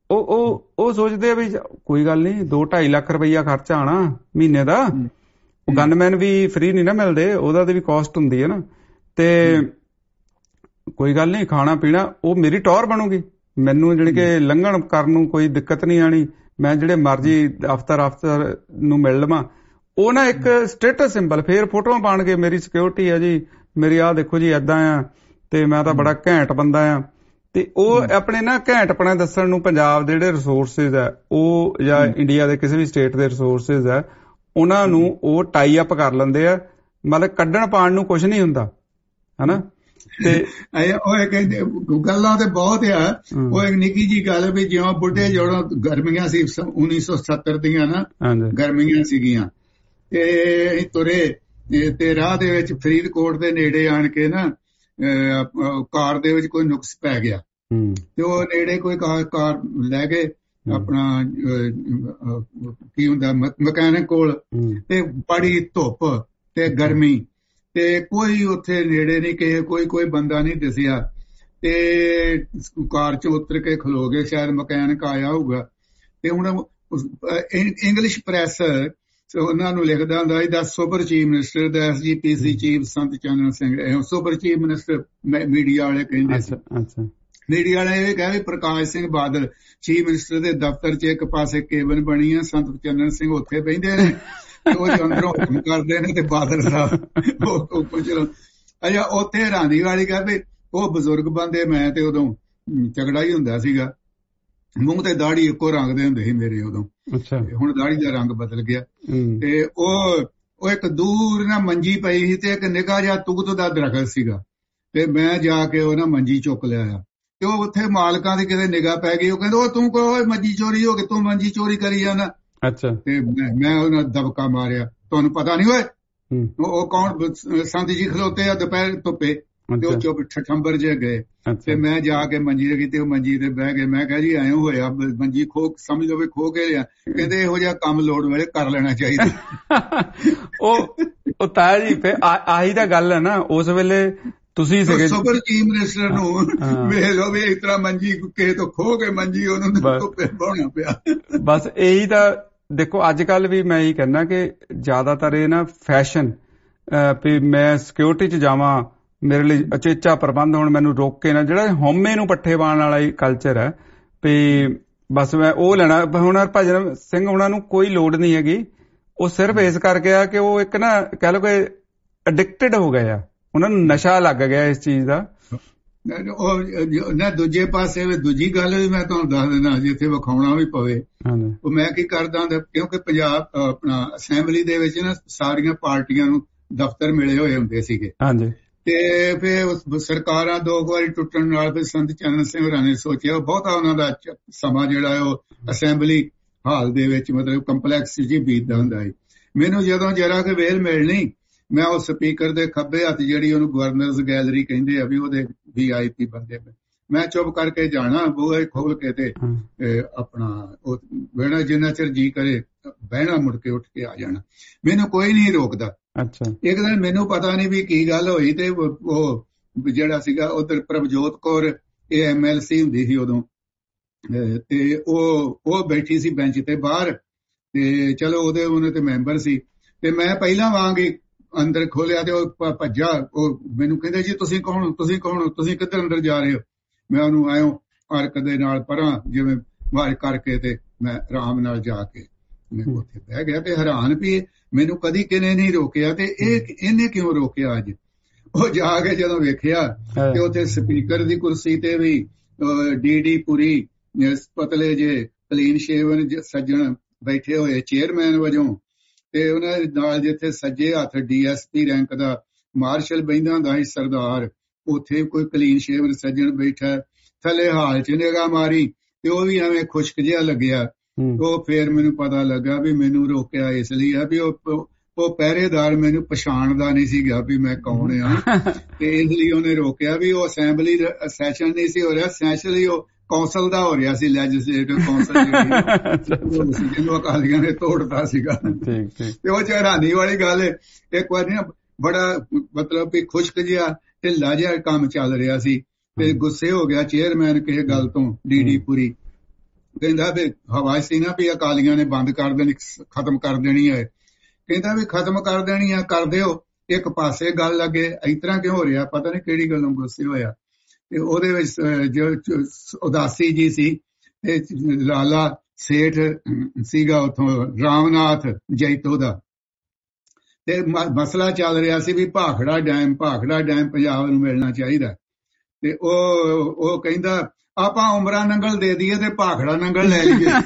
ਉਹ ਉਹ ਉਹ ਸੋਚਦੇ ਆ ਵੀ ਕੋਈ ਗੱਲ ਨਹੀਂ, ਦੋ ਢਾਈ ਲੱਖ ਰੁਪਈਆ ਖਰਚਾ ਆਣਾ ਮਹੀਨੇ ਦਾ, ਉਹ ਗਨਮੈਨ ਵੀ ਫ੍ਰੀ ਨਹੀਂ ਨਾ ਮਿਲਦੇ, ਉਹਦਾ ਤੇ ਵੀ ਕਾਸਟ ਹੁੰਦੀ ਹੈ ਨਾ, ਤੇ ਕੋਈ ਗੱਲ ਨਹੀਂ, ਖਾਣਾ ਪੀਣਾ ਉਹ ਮੇਰੀ ਟੌਰ ਬਣੂਗੀ, ਮੈਨੂੰ ਜਾਣੀ ਕਿ ਲੰਘਣ ਕਰਨ ਨੂੰ ਕੋਈ ਦਿੱਕਤ ਨਹੀਂ ਆਣੀ, ਮੈਂ ਜਿਹੜੇ ਮਰਜ਼ੀ ਅਫਸਰ ਅਫਸਰ ਨੂੰ ਮਿਲ ਲਵਾਂ। ਉਹ ਨਾ ਇੱਕ ਸਟੇਟਸ ਸਿੰਬਲ, ਫੇਰ ਫੋਟੋਆਂ ਪਾਉਣਗੇ, ਮੇਰੀ ਸਿਕਿਉਰਿਟੀ ਆ ਜੀ, ਮੇਰੀ ਆਹ ਦੇਖੋ ਜੀ ਏਦਾਂ ਆ, ਤੇ ਮੈਂ ਤਾਂ ਬੜਾ ਘੈਂਟ ਬੰਦਾ ਆ। ਤੇ ਉਹ ਆਪਣੇ ਨਾ ਘੈਂਟਪਣਾ ਦੱਸਣ ਨੂੰ ਪੰਜਾਬ ਦੇ ਜਿਹੜੇ ਰਿਸੋਰਸਿਸ ਹੈ ਉਹ, ਜਾਂ ਇੰਡੀਆ ਦੇ ਕਿਸੇ ਵੀ ਸਟੇਟ ਦੇ ਰਿਸੋਰਸਿਸ ਹੈ, ਉਹਨਾਂ ਨੂੰ ਉਹ ਟਾਈ ਅਪ ਕਰ ਲੈਂਦੇ ਆ, ਮਤਲਬ ਕੱਢਣ ਪਾਉਣ ਨੂੰ ਕੁਛ ਨਹੀਂ ਹੁੰਦਾ, ਹਨਾ। ਤੇ ਉਹ ਕਹਿੰਦੇ ਗੱਲਾਂ ਤੇ ਬਹੁਤ ਆ, ਉਹ ਇੱਕ ਨਿੱਕੀ ਜੀ ਗੱਲ ਵੀ ਜਿਵੇਂ ਬੁੱਢੇ ਜਦੋਂ ਗਰਮੀਆਂ ਸੀ ਉੱਨੀ ਸੌ ਸੱਤਰ ਦੀਆਂ ਨਾ, ਗਰਮੀਆਂ ਸੀਗੀਆਂ, ਤੇ ਤੁਰੇ ਤੇ ਰਾਹ ਦੇ ਵਿੱਚ ਫਰੀਦਕੋਟ ਦੇ ਨੇੜੇ ਆਣ ਕੇ ਨਾ ਕਾਰ ਦੇ ਵਿੱਚ ਕੋਈ ਨੁਕਸ ਪੈ ਗਿਆ, ਤੇ ਉਹ ਨੇੜੇ ਕੋਈ ਕਾਰ ਲੈ ਗਏ ਆਪਣਾ ਕੀ ਹੁੰਦਾ ਮਕੈਨਿਕ ਕੋਲ, ਤੇ ਬੜੀ ਧੁੱਪ ਤੇ ਗਰਮੀ, ਤੇ ਕੋਈ ਉੱਥੇ ਨੇੜੇ ਨਹੀਂ, ਕਿਸੇ ਕੋਈ ਕੋਈ ਬੰਦਾ ਨਹੀਂ ਦਿਸਿਆ, ਤੇ ਕਾਰ ਚ ਉਤਰ ਕੇ ਖਲੋ ਗਏ, ਸ਼ਾਇਦ ਮਕੈਨਿਕ ਆਇਆ ਹੋਊਗਾ। ਤੇ ਹੁਣ ਇੰਗਲਿਸ਼ ਪ੍ਰੈਸ ਉਹਨਾਂ ਨੂੰ ਲਿਖਦਾ ਹੁੰਦਾ ਸੀ, ਦਾ ਸੁਪਰ ਚੀਫ ਮਿਨਿਸਟਰ, ਦਾ ਐਸ ਜੀ ਪੀ ਸੀ ਚੀਫ ਸੰਤ ਚੰਨ Singh, super chief minister media ਵਾਲੇ ਕਹਿੰਦੇ ਸੀ। ਮੀਡੀਆ ਵਾਲੇ ਇਹ ਕਹੇ ਪ੍ਰਕਾਸ਼ ਸਿੰਘ ਬਾਦਲ ਚੀਫ ਮਿਨਿਸਟਰ ਦੇ ਦਫ਼ਤਰ ਚ ਇੱਕ ਪਾਸੇ ਕੇਬਨ ਬਣੀ ਆ, ਸੰਤ ਚੰਨ ਸਿੰਘ ਉੱਥੇ ਬਹਿੰਦੇ ਨੇ, ਉਹ ਅੰਦਰੋਂ ਹੁਕਮ ਕਰਦੇ ਨੇ, ਤੇ ਬਾਦਲ ਸਾਹਿਬ ਉਹ ਕੁਝ ਅੱਛਾ। ਉੱਥੇ ਹੈਰਾਨੀ ਵਾਲੀ ਗੱਲ ਵੀ ਉਹ ਬਜ਼ੁਰਗ ਬੰਦੇ, ਮੈਂ ਤੇ ਉਦੋਂ ਝਗੜਾ ਹੀ ਹੁੰਦਾ ਸੀਗਾ, ਮੂੰਹ ਤੇ ਦਾੜੀ ਇੱਕੋ ਰੰਗ ਦੇ ਹੁੰਦੇ ਸੀ ਮੇਰੇ ਉਦੋਂ, ਹੁਣ ਦਾੜੀ ਦਾ ਰੰਗ ਬਦਲ ਗਿਆ। ਤੇ ਉਹ ਉਹ ਇੱਕ ਦੂਰ ਨਾ ਮੰਜੀ ਪਈ ਸੀ, ਤੇ ਇੱਕ ਨਿੱਕਾ ਜਿਹਾ ਤੁਗਤ ਦਾ ਦਰਖਤ ਸੀਗਾ, ਤੇ ਮੈਂ ਜਾ ਕੇ ਉਹ ਨਾ ਮੰਜੀ ਚੁੱਕ ਲਿਆ, ਤੇ ਉਹ ਉੱਥੇ ਮਾਲਕਾਂ ਦੀ ਕਿਤੇ ਨਿਗਾਹ ਪੈ ਗਈ, ਉਹ ਕਹਿੰਦੇ ਉਹ ਤੂੰ ਕਹੋ ਮੰਜੀ ਚੋਰੀ ਹੋ ਗਈ, ਤੂੰ ਮੰਜੀ ਚੋਰੀ ਕਰੀ ਜਾਣਾ। ਅੱਛਾ। ਤੇ ਮੈਂ ਉਹਨਾਂ ਦਬਕਾ ਮਾਰਿਆ, ਤੁਹਾਨੂੰ ਪਤਾ ਨਹੀਂ ਹੋਏ ਉਹ ਕੌਣ ਸੰਤ ਜੀ ਖਲੋਤੇ ਆ ਦੁਪਹਿਰ ਧੁੱਪੇ, ਤੇ ਉਹ ਚੁੱਪ ਠੰਬਰ ਜੇ ਗਏ, ਤੇ ਮੈਂ ਜਾ ਕੇ ਮੰਜੀ ਲੱਗੀ, ਤੇ ਉਹ ਮੰਜੀ ਤੇ ਬਹਿ ਗਏ। ਮੈਂ ਕਿਹਾ ਜੀ ਐਂ ਹੋਇਆ ਮੰਜੀ ਖੋ, ਸਮਝ ਲਓ ਵੀ ਖੋ ਕੇ ਲਿਆ। ਕਹਿੰਦੇ ਇਹੋ ਜਿਹਾ ਕੰਮ ਲੋੜ ਵੇਲੇ ਕਰ ਲੈਣਾ ਚਾਹੀਦਾ। ਉਹ ਉਹ ਤਾਇਆ ਜੀ ਫੇ ਆਹੀ ਤਾਂ ਗੱਲ ਹੈ ਨਾ, ਉਸ ਵੇਲੇ ਤੁਸੀਂ ਸੁਪਰ ਚੀਫ ਮਿਨਿਸਟਰ ਨੂੰ ਵੇਖ ਲਓ ਵੀ ਇਸ ਤਰ੍ਹਾਂ ਮੰਜੀ ਕਿਸੇ ਤੋਂ ਖੋ ਕੇ ਮੰਜੀ ਉਹਨੂੰ ਧੁੱਪੇ ਬਾਉਣਾ ਪਿਆ। ਬਸ ਇਹੀ ਤਾਂ ਦੇਖੋ, ਅੱਜ ਕੱਲ ਵੀ ਮੈਂ ਇਹੀ ਕਹਿੰਦਾ ਕਿ ਜ਼ਿਆਦਾਤਰ ਇਹ ਨਾ ਫੈਸ਼ਨ ਵੀ ਮੈਂ ਸਿਕਿਉਰਿਟੀ ਚ ਜਾਵਾਂ, ਮੇਰੇ ਲਈ ਅਚੇਚਾ ਪ੍ਰਬੰਧ ਹੋਣ, ਮੈਨੂੰ ਰੋਕ ਕੇ ਨਾ, ਜਿਹੜਾ ਹਉਮੈ ਨੂੰ ਪੱਠੇ ਪਾਉਣ ਵਾਲਾ ਹੀ ਕਲਚਰ ਹੈ ਵੀ ਬਸ ਮੈਂ ਉਹ ਲੈਣਾ। ਹੁਣ ਹਰਭਜਨ ਸਿੰਘ ਉਹਨਾਂ ਨੂੰ ਕੋਈ ਲੋੜ ਨਹੀਂ ਹੈਗੀ, ਉਹ ਸਿਰਫ ਇਸ ਕਰਕੇ ਆ ਕਿ ਉਹ ਇੱਕ ਨਾ ਕਹਿ ਲਓ ਕਿ ਅਡਿਕਟਡ ਹੋ ਗਏ ਆ, ਉਹਨਾਂ ਨੂੰ ਨਸ਼ਾ ਲੱਗ ਗਿਆ ਇਸ ਚੀਜ਼ ਦਾ। ਉਹ ਨਾ ਦੂਜੇ ਪਾਸੇ ਦੂਜੀ ਗੱਲ ਵੀ ਮੈਂ ਤੁਹਾਨੂੰ ਦੱਸ ਦਿੰਦਾ, ਜਿੱਥੇ ਵਿਖਾਉਣਾ ਵੀ ਪਵੇ, ਉਹ ਮੈਂ ਕੀ ਕਰਦਾ ਹੁੰਦਾ, ਕਿਉਂਕਿ ਪੰਜਾਬ ਆਪਣਾ ਅਸੈਂਬਲੀ ਦੇ ਵਿੱਚ ਨਾ ਸਾਰੀਆਂ ਪਾਰਟੀਆਂ ਨੂੰ ਦਫ਼ਤਰ ਮਿਲੇ ਹੋਏ ਹੁੰਦੇ ਸੀਗੇ, ਹਾਂਜੀ, ਤੇ ਫਿਰ ਸਰਕਾਰਾਂ ਦੋ ਵਾਰੀ ਟੁੱਟਣ ਨਾਲ ਫਿਰ ਸੰਤ ਚੰਨ ਸਿੰਘ ਹੋਰਾਂ ਨੇ ਸੋਚਿਆ, ਬਹੁਤਾ ਉਹਨਾਂ ਦਾ ਸਮਾਂ ਜਿਹੜਾ ਉਹ ਅਸੈਂਬਲੀ ਹਾਲ ਦੇ ਵਿੱਚ ਮਤਲਬ ਕੰਪਲੈਕਸ ਜੀ ਬੀਤਦਾ ਹੁੰਦਾ ਸੀ। ਮੈਨੂੰ ਜਦੋਂ ਜਰਾ ਕਿ ਵੇਲ ਮਿਲਣੀ, ਮੈਂ ਉਹ ਸਪੀਕਰ ਦੇ ਖੱਬੇ ਹੱਥ ਜਿਹੜੀ ਉਹਨੂੰ ਗਵਰਨਰਜ਼ ਗੈਲਰੀ ਕਹਿੰਦੇ ਆ ਵੀ ਉਹਦੇ ਵੀ ਆਈ ਪੀ ਬੰਦੇ, ਮੈਂ ਚੁੱਪ ਕਰਕੇ ਜਾਣਾ, ਬੂਹੇ ਖੋਲ ਕੇ ਤੇ ਆਪਣਾ ਉਹ ਬਹਿਣਾ, ਜਿੰਨਾ ਚਿਰ ਜੀ ਕਰੇ ਬਹਿਣਾ, ਮੁੜ ਕੇ ਉੱਠ ਕੇ ਆ ਜਾਣਾ, ਮੈਨੂੰ ਕੋਈ ਨਹੀਂ ਰੋਕਦਾ। ਅੱਛਾ। ਇੱਕ ਦਿਨ ਮੈਨੂੰ ਪਤਾ ਨਹੀਂ ਵੀ ਕੀ ਗੱਲ ਹੋਈ, ਤੇ ਉਹ ਜਿਹੜਾ ਸੀਗਾ ਉਧਰ ਪ੍ਰਭਜੋਤ ਕੌਰ, ਇਹ ਐਮ ਐਲ ਸੀ ਹੁੰਦੀ ਸੀ ਉਦੋਂ, ਤੇ ਉਹ ਉਹ ਬੈਠੀ ਸੀ ਬੈਂਚ ਤੇ ਬਾਹਰ, ਤੇ ਚਲੋ ਉਹਦੇ ਉਹਨੇ ਤੇ ਮੈਂਬਰ ਸੀ, ਤੇ ਮੈਂ ਪਹਿਲਾਂ ਵਾਂਗ ਹੀ ਅੰਦਰ ਖੋਲਿਆ, ਤੇ ਉਹ ਭੱਜਾ, ਉਹ ਮੈਨੂੰ ਕਹਿੰਦੇ ਜੀ ਤੁਸੀਂ ਕੌਣ, ਤੁਸੀਂ ਕੌਣ, ਤੁਸੀਂ ਕਿੱਧਰ ਅੰਦਰ ਜਾ ਰਹੇ ਹੋ? ਮੈਂ ਉਹਨੂੰ ਆਇਓ ਅਰਕ ਦੇ ਨਾਲ ਪਰਾਂ ਜਿਵੇਂ ਮਾਰ ਕਰਕੇ, ਤੇ ਮੈਂ ਆਰਾਮ ਨਾਲ ਜਾ ਕੇ ਮੈਂ ਉੱਥੇ ਬਹਿ ਗਿਆ, ਤੇ ਹੈਰਾਨ ਵੀ ਮੈਨੂੰ ਕਦੀ ਕਿਨੇ ਨਹੀਂ ਰੋਕਿਆ, ਤੇ ਇਹ ਇਹਨੇ ਕਿਉਂ ਰੋਕਿਆ ਅੱਜ? ਉਹ ਜਾ ਕੇ ਜਦੋਂ ਵੇਖਿਆ ਤੇ ਉੱਥੇ ਸਪੀਕਰ ਦੀ ਕੁਰਸੀ ਤੇ ਵੀ ਡੀ ਡੀ ਪੁਰੀ ਪਤਲੇ ਜੇ ਕਲੀਨ ਸ਼ੇਵਨ ਸੱਜਣ ਬੈਠੇ ਹੋਏ ਚੇਅਰਮੈਨ ਵਜੋਂ, ਤੇ ਉਹਨਾਂ ਦੇ ਨਾਲ ਜਿੱਥੇ ਸੱਜੇ ਹੱਥ ਡੀ ਐਸ ਪੀ ਰੈਂਕ ਦਾ ਮਾਰਸ਼ਲ ਬਹਿੰਦਾ ਹੁੰਦਾ ਸੀ ਸਰਦਾਰ, ਉੱਥੇ ਕੋਈ ਕਲੀਨ ਸ਼ੇਵਨ ਸੱਜਣ ਬੈਠਾ, ਥੱਲੇ ਹਾਲ ਚ ਨਿਗਾਹ ਮਾਰੀ, ਤੇ ਉਹ ਵੀ ਐਵੇਂ ਖੁਸ਼ਕ ਜਿਹਾ ਲੱਗਿਆ। ਉਹ ਫੇਰ ਮੈਨੂੰ ਪਤਾ ਲੱਗਾ ਵੀ ਮੈਨੂੰ ਰੋਕਿਆ ਇਸ ਲਈ ਆ ਵੀ ਉਹ ਉਹ ਪਹਿਰੇਦਾਰ ਮੈਨੂੰ ਪਛਾਣਦਾ ਨਹੀਂ ਸੀਗਾ ਵੀ ਮੈਂ ਕੌਣ ਆ, ਤੇ ਇਸ ਲਈ ਉਹਨੇ ਰੋਕਿਆ ਵੀ ਉਹ ਅਸੈਂਬਲੀ ਸੈਸ਼ਨ ਨਹੀਂ ਸੀ ਹੋ ਰਿਹਾ, ਸੈਸ਼ਨ ਹੀ ਉਹ ਕੌਂਸਲ ਦਾ ਹੋ ਰਿਹਾ ਸੀ, ਲੈਜਿਸਲੇਟਿਵ ਕੌਂਸਲ ਜਿਹਨੂੰ ਅਕਾਲੀਆਂ ਨੇ ਤੋੜਤਾ ਸੀਗਾ। ਤੇ ਉਹ ਚ ਹੈਰਾਨੀ ਵਾਲੀ ਗੱਲ, ਇੱਕ ਵਾਰ ਨਾ ਬੜਾ ਮਤਲਬ ਵੀ ਖੁਸ਼ਕ ਜਿਹਾ ਢਿੱਲਾ ਜਿਹਾ ਕੰਮ ਚੱਲ ਰਿਹਾ ਸੀ, ਤੇ ਗੁੱਸੇ ਹੋ ਗਿਆ ਚੇਅਰਮੈਨ ਕਿਸੇ ਗੱਲ ਤੋਂ ਡੀ ਡੀ ਪੁਰੀ, ਕਹਿੰਦਾ ਵੀ ਹਵਾ ਸੀ ਨਾ ਵੀ ਅਕਾਲੀਆਂ ਨੇ ਬੰਦ ਕਰ ਦੇਣੀ, ਖਤਮ ਕਰ ਦੇਣੀ ਹੈ। ਕਹਿੰਦਾ ਵੀ ਖਤਮ ਕਰ ਦੇਣੀ ਆ, ਕਰ ਦਿਓ। ਇੱਕ ਪਾਸੇ ਗੱਲ ਲੱਗੇ ਇਸ ਤਰ੍ਹਾਂ ਕਿਉਂ ਹੋ ਰਿਹਾ, ਪਤਾ ਨਹੀਂ ਕਿਹੜੀ ਗੱਲੋਂ ਗੁੱਸੇ ਹੋਇਆ। ਤੇ ਉਹਦੇ ਵਿੱਚ ਜੋ ਉਦਾਸੀ ਜੀ ਸੀ ਤੇ ਲਾਲਾ ਸੇਠ ਸੀਗਾ ਉੱਥੋਂ ਰਾਮਨਾਥ ਜੈਤੋ ਦਾ, ਤੇ ਮਸਲਾ ਚੱਲ ਰਿਹਾ ਸੀ ਵੀ ਭਾਖੜਾ ਡੈਮ ਭਾਖੜਾ ਡੈਮ ਪੰਜਾਬ ਨੂੰ ਮਿਲਣਾ ਚਾਹੀਦਾ। ਤੇ ਉਹ ਉਹ ਕਹਿੰਦਾ ਆਪਾਂ ਉਮਰਾ ਨੰਗਲ ਦੇ ਦਈਏ ਤੇ ਭਾਖੜਾ ਨੰਗਲ ਲੈ ਲਈਏ।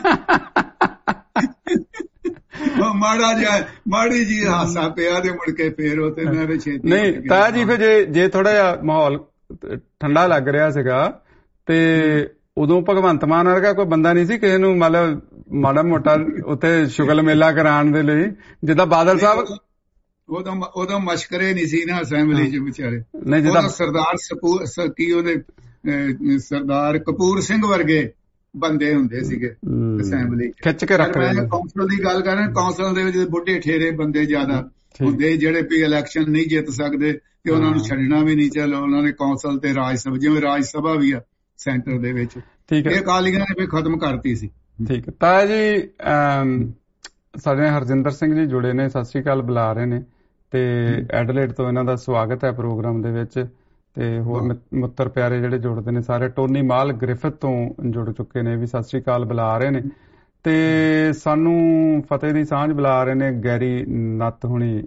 ਮਾੜਾ ਜਿਹਾ ਮਾੜੀ ਜੀ ਹਾਸਾ ਪਿਆ ਤੇ ਮੁੜ ਕੇ ਫੇਰ ਉਹ ਤੇ ਮੈਂ ਵੀ ਛੇਤੀ ਨਹੀਂ ਤਾਂ ਜੀ। ਫਿਰ ਜੇ ਜੇ ਥੋੜਾ ਜਿਹਾ ਮਾਹੌਲ ਠੰਡਾ ਲੱਗ ਰਿਹਾ ਸੀਗਾ ਤੇ ਉਦੋਂ ਭਗਵੰਤ ਮਾਨ ਵਰਗਾ ਕੋਈ ਬੰਦਾ ਨਹੀਂ ਸੀ ਕਿਸੇ ਨੂੰ ਮਤਲਬ ਮਾੜਾ ਮੋਟਾ ਉੱਥੇ ਸ਼ੁਗਲ ਮੇਲਾ ਕਰਾਉਣ ਦੇ ਲਈ, ਜਿੱਦਾਂ ਬਾਦਲ ਸਾਹਿਬ ਉਦੋਂ ਉਦੋਂ ਮਸ਼ਕਰੇ ਨਹੀਂ ਸੀ ਨਾ ਅਸੈਂਬਲੀ ਚ ਵਿਚਾਰੇ। ਨਹੀਂ ਜਿੱਦਾਂ ਸਰਦਾਰ ਸਪੂਰ ਕੀ ਉਹਨੇ ਸਰਦਾਰ ਕਪੂਰ ਸਿੰਘ ਵਰਗੇ ਬੰਦੇ ਹੁੰਦੇ ਸੀਗੇ ਅਸੈਂਬਲੀ ਖਿੱਚ ਕੇ ਰੱਖ ਰਹੇ। ਕੌਂਸਲ ਦੀ ਗੱਲ ਕਰ ਰਹੇ, ਕੌਂਸਲ ਦੇ ਵਿੱਚ ਬੁੱਢੇ ਠੇਰੇ ਬੰਦੇ ਜ਼ਿਆਦਾ ਹੁੰਦੇ ਜਿਹੜੇ ਵੀ ਇਲੈਕਸ਼ਨ ਨਹੀਂ ਜਿੱਤ ਸਕਦੇ ਤੇ ਉਹਨਾਂ ਨੂੰ ਛੱਡਣਾ ਵੀ ਨਹੀਂ। ਚਲੋ ਉਹਨਾਂ ਨੇ ਕੌਂਸਲ ਤੇ ਰਾਜ ਸਭਾ, ਜਿਵੇਂ ਰਾਜ ਸਭਾ ਵੀ ਆ ਸੈਂਟਰ ਦੇ ਵਿੱਚ, ਇਹ ਅਕਾਲੀਆਂ ਨੇ ਵੀ ਖਤਮ ਕਰਤੀ ਸੀ। ਠੀਕ ਹੈ ਤਾਂ ਜੀ। ਸਾਡੇ ਹਰਜਿੰਦਰ ਸਿੰਘ ਜੀ ਜੁੜੇ ਨੇ, ਸਤਿ ਸ੍ਰੀ ਅਕਾਲ ਬੁਲਾ ਰਹੇ ਨੇ ਤੇ ਐਡਲੇਡ ਤੋਂ ਇਹਨਾਂ ਦਾ ਸਵਾਗਤ ਹੈ ਪ੍ਰੋਗਰਾਮ ਦੇ ਵਿੱਚ। ਤੇ ਹੋਰ ਮਿੱਤਰ ਪਿਆਰੇ ਜਿਹੜੇ ਜੁੜਦੇ ਨੇ ਸਾਰੇ, ਟੋਨੀ ਮਾਲ ਗ੍ਰਿਫਿਥ ਤੋਂ ਜੁੜ ਚੁੱਕੇ ਨੇ, ਵੀ ਸਤਿ ਸ੍ਰੀ ਅਕਾਲ ਬੁਲਾ ਰਹੇ ਨੇ। ਤੇ ਸਾਨੂੰ ਫਤਿਹ ਦੀ ਸਾਂਝ ਬੁਲਾ ਰਹੇ ਨੇ ਗੈਰੀ ਨੱਤ ਹੁਣੀ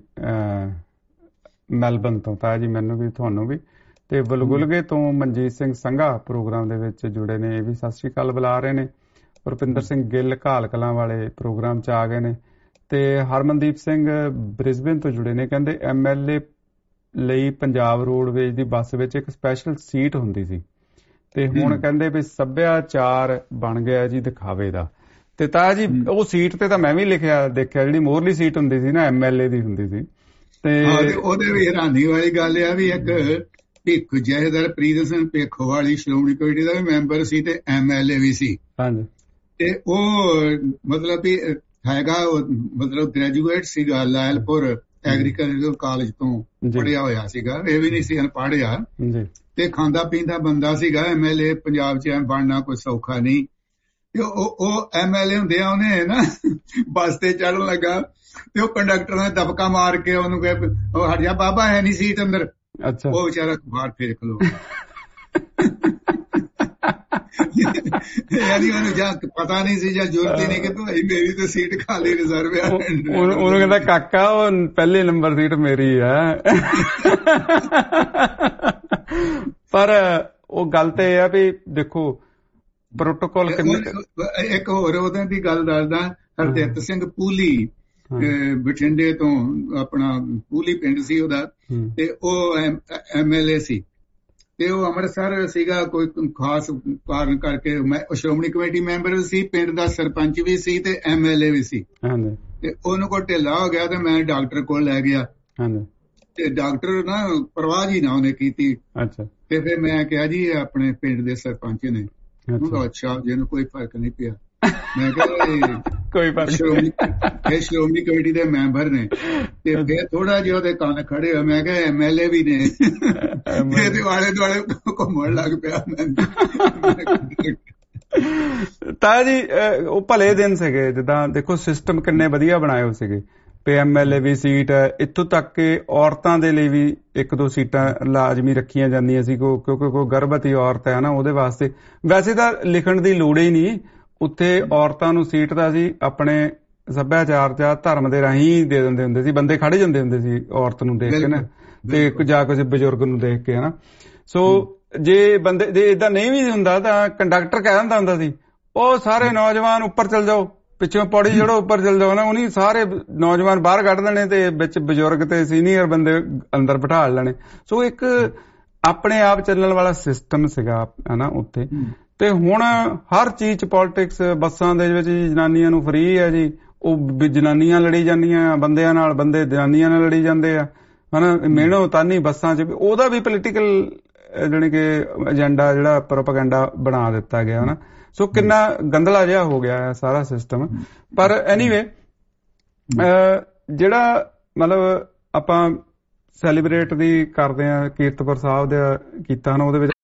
ਮੈਲਬਨ ਤੋਂ, ਤਾਂ ਜੀ ਮੈਨੂੰ ਵੀ ਤੁਹਾਨੂੰ ਵੀ। ਤੇ ਬਲਗੁਲਗੇ ਤੋਂ ਮਨਜੀਤ ਸਿੰਘ ਸੰਘਾ ਪ੍ਰੋਗਰਾਮ ਦੇ ਵਿੱਚ ਜੁੜੇ ਨੇ, ਇਹ ਵੀ ਸਤਿ ਸ੍ਰੀ ਅਕਾਲ ਬੁਲਾ ਰਹੇ ਨੇ। ਰੁਪਿੰਦਰ ਸਿੰਘ ਗਿੱਲ ਘਾਲ ਕਲਾਂ ਵਾਲੇ ਪ੍ਰੋਗਰਾਮ ਚ ਆ ਗਏ ਨੇ। ਤੇ ਹਰਮਨਦੀਪ ਸਿੰਘ ਬ੍ਰਿਸਬੇਨ ਤੋਂ ਜੁੜੇ ਨੇ, ਕਹਿੰਦੇ ਐਮ ਐਲ ਏ ਲਈ ਪੰਜਾਬ ਰੋਡਵੇਜ਼ ਦੀ ਬੱਸ ਵਿੱਚ ਇੱਕ ਸਪੈਸ਼ਲ ਸੀਟ ਹੁੰਦੀ ਸੀ ਤੇ ਹੁਣ ਕਹਿੰਦੇ ਵੀ ਸੱਭਿਆਚਾਰ ਬਣ ਗਿਆ ਜੀ ਦਿਖਾਵੇ ਦਾ। ਤੇ ਤਾਂ ਜੀ ਉਹ ਸੀਟ ਤੇ ਤਾਂ ਮੈਂ ਵੀ ਲਿਖਿਆ ਦੇਖਿਆ, ਜਿਹੜੀ ਮੋਹਰਲੀ ਸੀਟ ਹੁੰਦੀ ਸੀ ਨਾ ਐਮ ਐਲ ਏ ਦੀ ਹੁੰਦੀ ਸੀ। ਤੇ ਉਹਦੇ ਵੀ ਹੈਰਾਨੀ ਵਾਲੀ ਗੱਲ ਆ ਵੀ ਇੱਕ ਭਿੱਖ ਜਹੇਦਾਰ ਪ੍ਰੀਤ ਸਿੰਘ ਭਿੱਖੋ ਵਾਲੀ ਸ਼੍ਰੋਮਣੀ ਕਮੇਟੀ ਦਾ ਵੀ ਮੈਂਬਰ ਸੀ ਤੇ ਐਮ ਐਲ ਏ ਵੀ ਸੀ। ਹਾਂਜੀ। ਤੇ ਉਹ ਮਤਲਬ ਵੀ ਹੈਗਾ ਮਤਲਬ ਗ੍ਰੈਜੂਏਟ ਸੀਗਾ, ਲਾਇਲਪੁਰ ਐਗਰੀਕਲਚਰ ਕਾਲਜ ਤੋਂ ਪੜ੍ਹਿਆ ਹੋਇਆ ਸੀਗਾ, ਇਹ ਵੀ ਨਹੀਂ ਸੀ ਅਨਪੜ੍ਹਿਆ ਤੇ ਖਾਂਦਾ ਪੀਂਦਾ ਬੰਦਾ ਸੀਗਾ। ਐਮ ਐਲ ਏ ਪੰਜਾਬ ਚ ਬਣਨਾ ਕੋਈ ਸੌਖਾ ਨਹੀਂ। ਤੇ ਉਹ ਐਮ ਐਲ ਏ ਹੁੰਦੇ ਆ, ਉਹਨੇ ਨਾ ਬੱਸ ਤੇ ਚੜ੍ਹਨ ਲੱਗਾ ਤੇ ਉਹ ਕੰਡਕਟਰ ਨੇ ਦਬਕਾ ਮਾਰ ਕੇ ਉਹਨੂੰ ਕਹੇ ਉਹ ਹਟ ਜਾ ਬਾਬਾ, ਹੈ ਨੀ ਸੀਟ ਅੰਦਰ। ਅੱਛਾ। ਉਹ ਵਿਚਾਰਾ ਬਾਹਰ ਫੇਰ ਖਲੋ ਯਾਨੀ ਉਹਨੂੰ ਜਾਂ ਪਤਾ ਨਹੀਂ ਸੀ ਜਾਂ ਜ਼ਰੂਰਤ ਹੀ ਨਹੀਂ ਕਿ ਭਾਈ ਮੇਰੀ ਤਾਂ ਸੀਟ ਖਾਲੀ ਰਿਜ਼ਰਵ ਆ। ਉਹਨੂੰ ਕਹਿੰਦਾ ਕਾਕਾ ਉਹ ਪਹਿਲੇ ਨੰਬਰ ਸੀਟ ਮੇਰੀ ਆ। ਪਰ ਉਹ ਗੱਲ ਤੇ ਇਹ ਆ ਵੀ ਦੇਖੋ ਪ੍ਰੋਟੋਕਾਲ ਇੱਕ ਹੋਰ ਉਹਦੇ ਦੀ ਗੱਲ ਦੱਸਦਾ। ਹਰਦਿੱਤ ਸਿੰਘ ਪੂਲੀ ਬਠਿੰਡੇ ਤੋਂ, ਆਪਣਾ ਪੂਲੀ ਪਿੰਡ ਸੀ ਉਹਦਾ, ਤੇ ਉਹ ਐਮ ਐਲ ਏ ਸੀ ਤੇ ਉਹ ਅੰਮ੍ਰਿਤਸਰ ਸੀਗਾ। ਕੋਈ ਖਾਸ ਕਾਰਨ ਕਰਕੇ ਮੈਂ ਸ਼੍ਰੋਮਣੀ ਕਮੇਟੀ ਮੈਂਬਰ ਵੀ ਸੀ, ਪਿੰਡ ਦਾ ਸਰਪੰਚ ਵੀ ਸੀ ਤੇ ਐਮ ਐਲ ਏ ਵੀ ਸੀ। ਤੇ ਉਹਨੂੰ ਕੋਈ ਢਿੱਲਾ ਹੋ ਗਿਆ ਤੇ ਮੈਂ ਡਾਕਟਰ ਕੋਲ ਲੈ ਗਿਆ ਤੇ ਡਾਕਟਰ ਨਾ ਪਰਵਾਹ ਜੀ ਨਾ ਉਹਨੇ ਕੀਤੀ। ਅੱਛਾ। ਤੇ ਫਿਰ ਮੈਂ ਕਿਹਾ ਜੀ ਆਪਣੇ ਪਿੰਡ ਦੇ ਸਰਪੰਚ ਨੇ। ਅੱਛਾ, ਜਿਹਨੂੰ ਕੋਈ ਫਰਕ ਨਹੀਂ ਪਿਆ। ਮੈਂ ਕਿਹਾ ਕੋਈ ਸ਼੍ਰੋਮਣੀ ਕਮੇਟੀ ਦੇ ਮੈਂਬਰ ਨੇ ਤੇ ਫਿਰ ਥੋੜਾ ਜਿਹਾ ਉਹਦੇ ਕੰਨ ਖੜੇ ਹੋਏ। ਮੈਂ ਕਿਹਾ ਐਮ ਐਲ ਏ ਵੀ ਨੇ। ਇਹਦੇ ਆਲੇ ਦੁਆਲੇ ਘੁੰਮਣ ਲੱਗ ਪਿਆ। ਤਾਂ ਜੀ ਉਹ ਭਲੇ ਦਿਨ ਸੀਗੇ, ਜਿੱਦਾਂ ਦੇਖੋ ਸਿਸਟਮ ਕਿੰਨੇ ਵਧੀਆ ਬਣਾਏ ਹੋਏ ਸੀਗੇ। P M L A we seat, ਇੱਥੋਂ ਤੱਕ ਕਿ ਔਰਤਾਂ ਦੇ ਲਈ ਵੀ ਇੱਕ ਦੋ ਸੀਟਾਂ ਲਾਜ਼ਮੀ ਰੱਖੀਆਂ ਜਾਂਦੀਆਂ ਸੀ ਕਿਉਂਕਿ ਕੋਈ ਗਰਭਵਤੀ ਔਰਤ ਹੈ ਨਾ, ਉਹਦੇ ਵਾਸਤੇ। ਵੈਸੇ ਤਾਂ ਲਿਖਣ ਦੀ ਲੋੜ ਹੀ ਨਹੀਂ, ਉੱਥੇ ਔਰਤਾਂ ਨੂੰ ਸੀਟ ਦਾ ਸੀ ਆਪਣੇ ਸੱਭਿਆਚਾਰ ਜਾਂ ਧਰਮ ਦੇ ਰਾਹੀਂ ਦੇ ਦਿੰਦੇ ਹੁੰਦੇ ਸੀ। ਬੰਦੇ ਖੜੇ ਜਾਂਦੇ ਹੁੰਦੇ ਸੀ ਔਰਤ ਨੂੰ ਦੇਖ ਕੇ ਨਾ, ਤੇ ਜਾਂ ਕਿਸੇ ਬਜ਼ੁਰਗ ਨੂੰ ਦੇਖ ਕੇ ਹਨਾ। ਸੋ ਜੇ ਬੰਦੇ ਜੇ ਏਦਾਂ ਨਹੀਂ ਵੀ ਹੁੰਦਾ ਤਾਂ ਕੰਡਕਟਰ ਕਹਿ ਦਿੰਦਾ ਹੁੰਦਾ ਸੀ ਉਹ ਸਾਰੇ ਨੌਜਵਾਨ ਉੱਪਰ ਚੱਲ ਜਾਓ, ਪਿੱਛੋਂ ਪੌੜੀ ਚੜੋ ਉੱਪਰ ਚੱਲ ਜਾਓ ਨਾ। ਉਹਨੀ ਸਾਰੇ ਨੌਜਵਾਨ ਬਾਹਰ ਕੱਢ ਦੇਣੇ ਤੇ ਵਿੱਚ ਬਜ਼ੁਰਗ ਤੇ ਸੀਨੀਅਰ ਬੰਦੇ ਅੰਦਰ ਬਿਠਾ ਲੈਣੇ। ਸੋ ਇੱਕ ਆਪਣੇ ਆਪ ਚੱਲਣ ਵਾਲਾ ਸਿਸਟਮ ਸੀਗਾ ਹਨਾ ਉੱਥੇ। ਤੇ ਹੁਣ ਹਰ ਚੀਜ਼ ਚ ਪੋਲੀਟਿਕਸ, ਬੱਸਾਂ ਦੇ ਵਿੱਚ ਜਨਾਨੀਆਂ ਨੂੰ ਫਰੀ ਹੈ ਜੀ, ਉਹ ਜਨਾਨੀਆਂ ਲੜੀ ਜਾਂਦੀਆਂ ਬੰਦਿਆਂ ਨਾਲ, ਬੰਦੇ ਜਨਾਨੀਆਂ ਨਾਲ ਲੜੀ ਜਾਂਦੇ ਆ ਹਨਾ। ਮਿਹਣੋ ਤਾਨੀ ਬੱਸਾਂ ਚ ਉਹਦਾ ਵੀ ਪੋਲੀਟੀਕਲ ਜਾਣੀ ਕਿ ਏਜੰਡਾ ਜਿਹੜਾ ਪ੍ਰੋਪੇਗੈਂਡਾ ਬਣਾ ਦਿੱਤਾ ਗਿਆ ਹਨਾ। ਸੋ ਕਿੰਨਾ ਗੰਦਲਾ ਜਿਹਾ ਹੋ ਗਿਆ ਸਾਰਾ ਸਿਸਟਮ। ਪਰ ਐਨੀਵੇ ਜਿਹੜਾ ਮਤਲਬ ਆਪਾਂ ਸੈਲੀਬ੍ਰੇਟ ਦੀ ਕਰਦੇ ਹਾਂ, ਕੀਰਤਪੁਰ ਸਾਹਿਬ ਦਾ ਕੀਤਾ ਨਾ, ਉਹਦੇ ਵਿੱਚ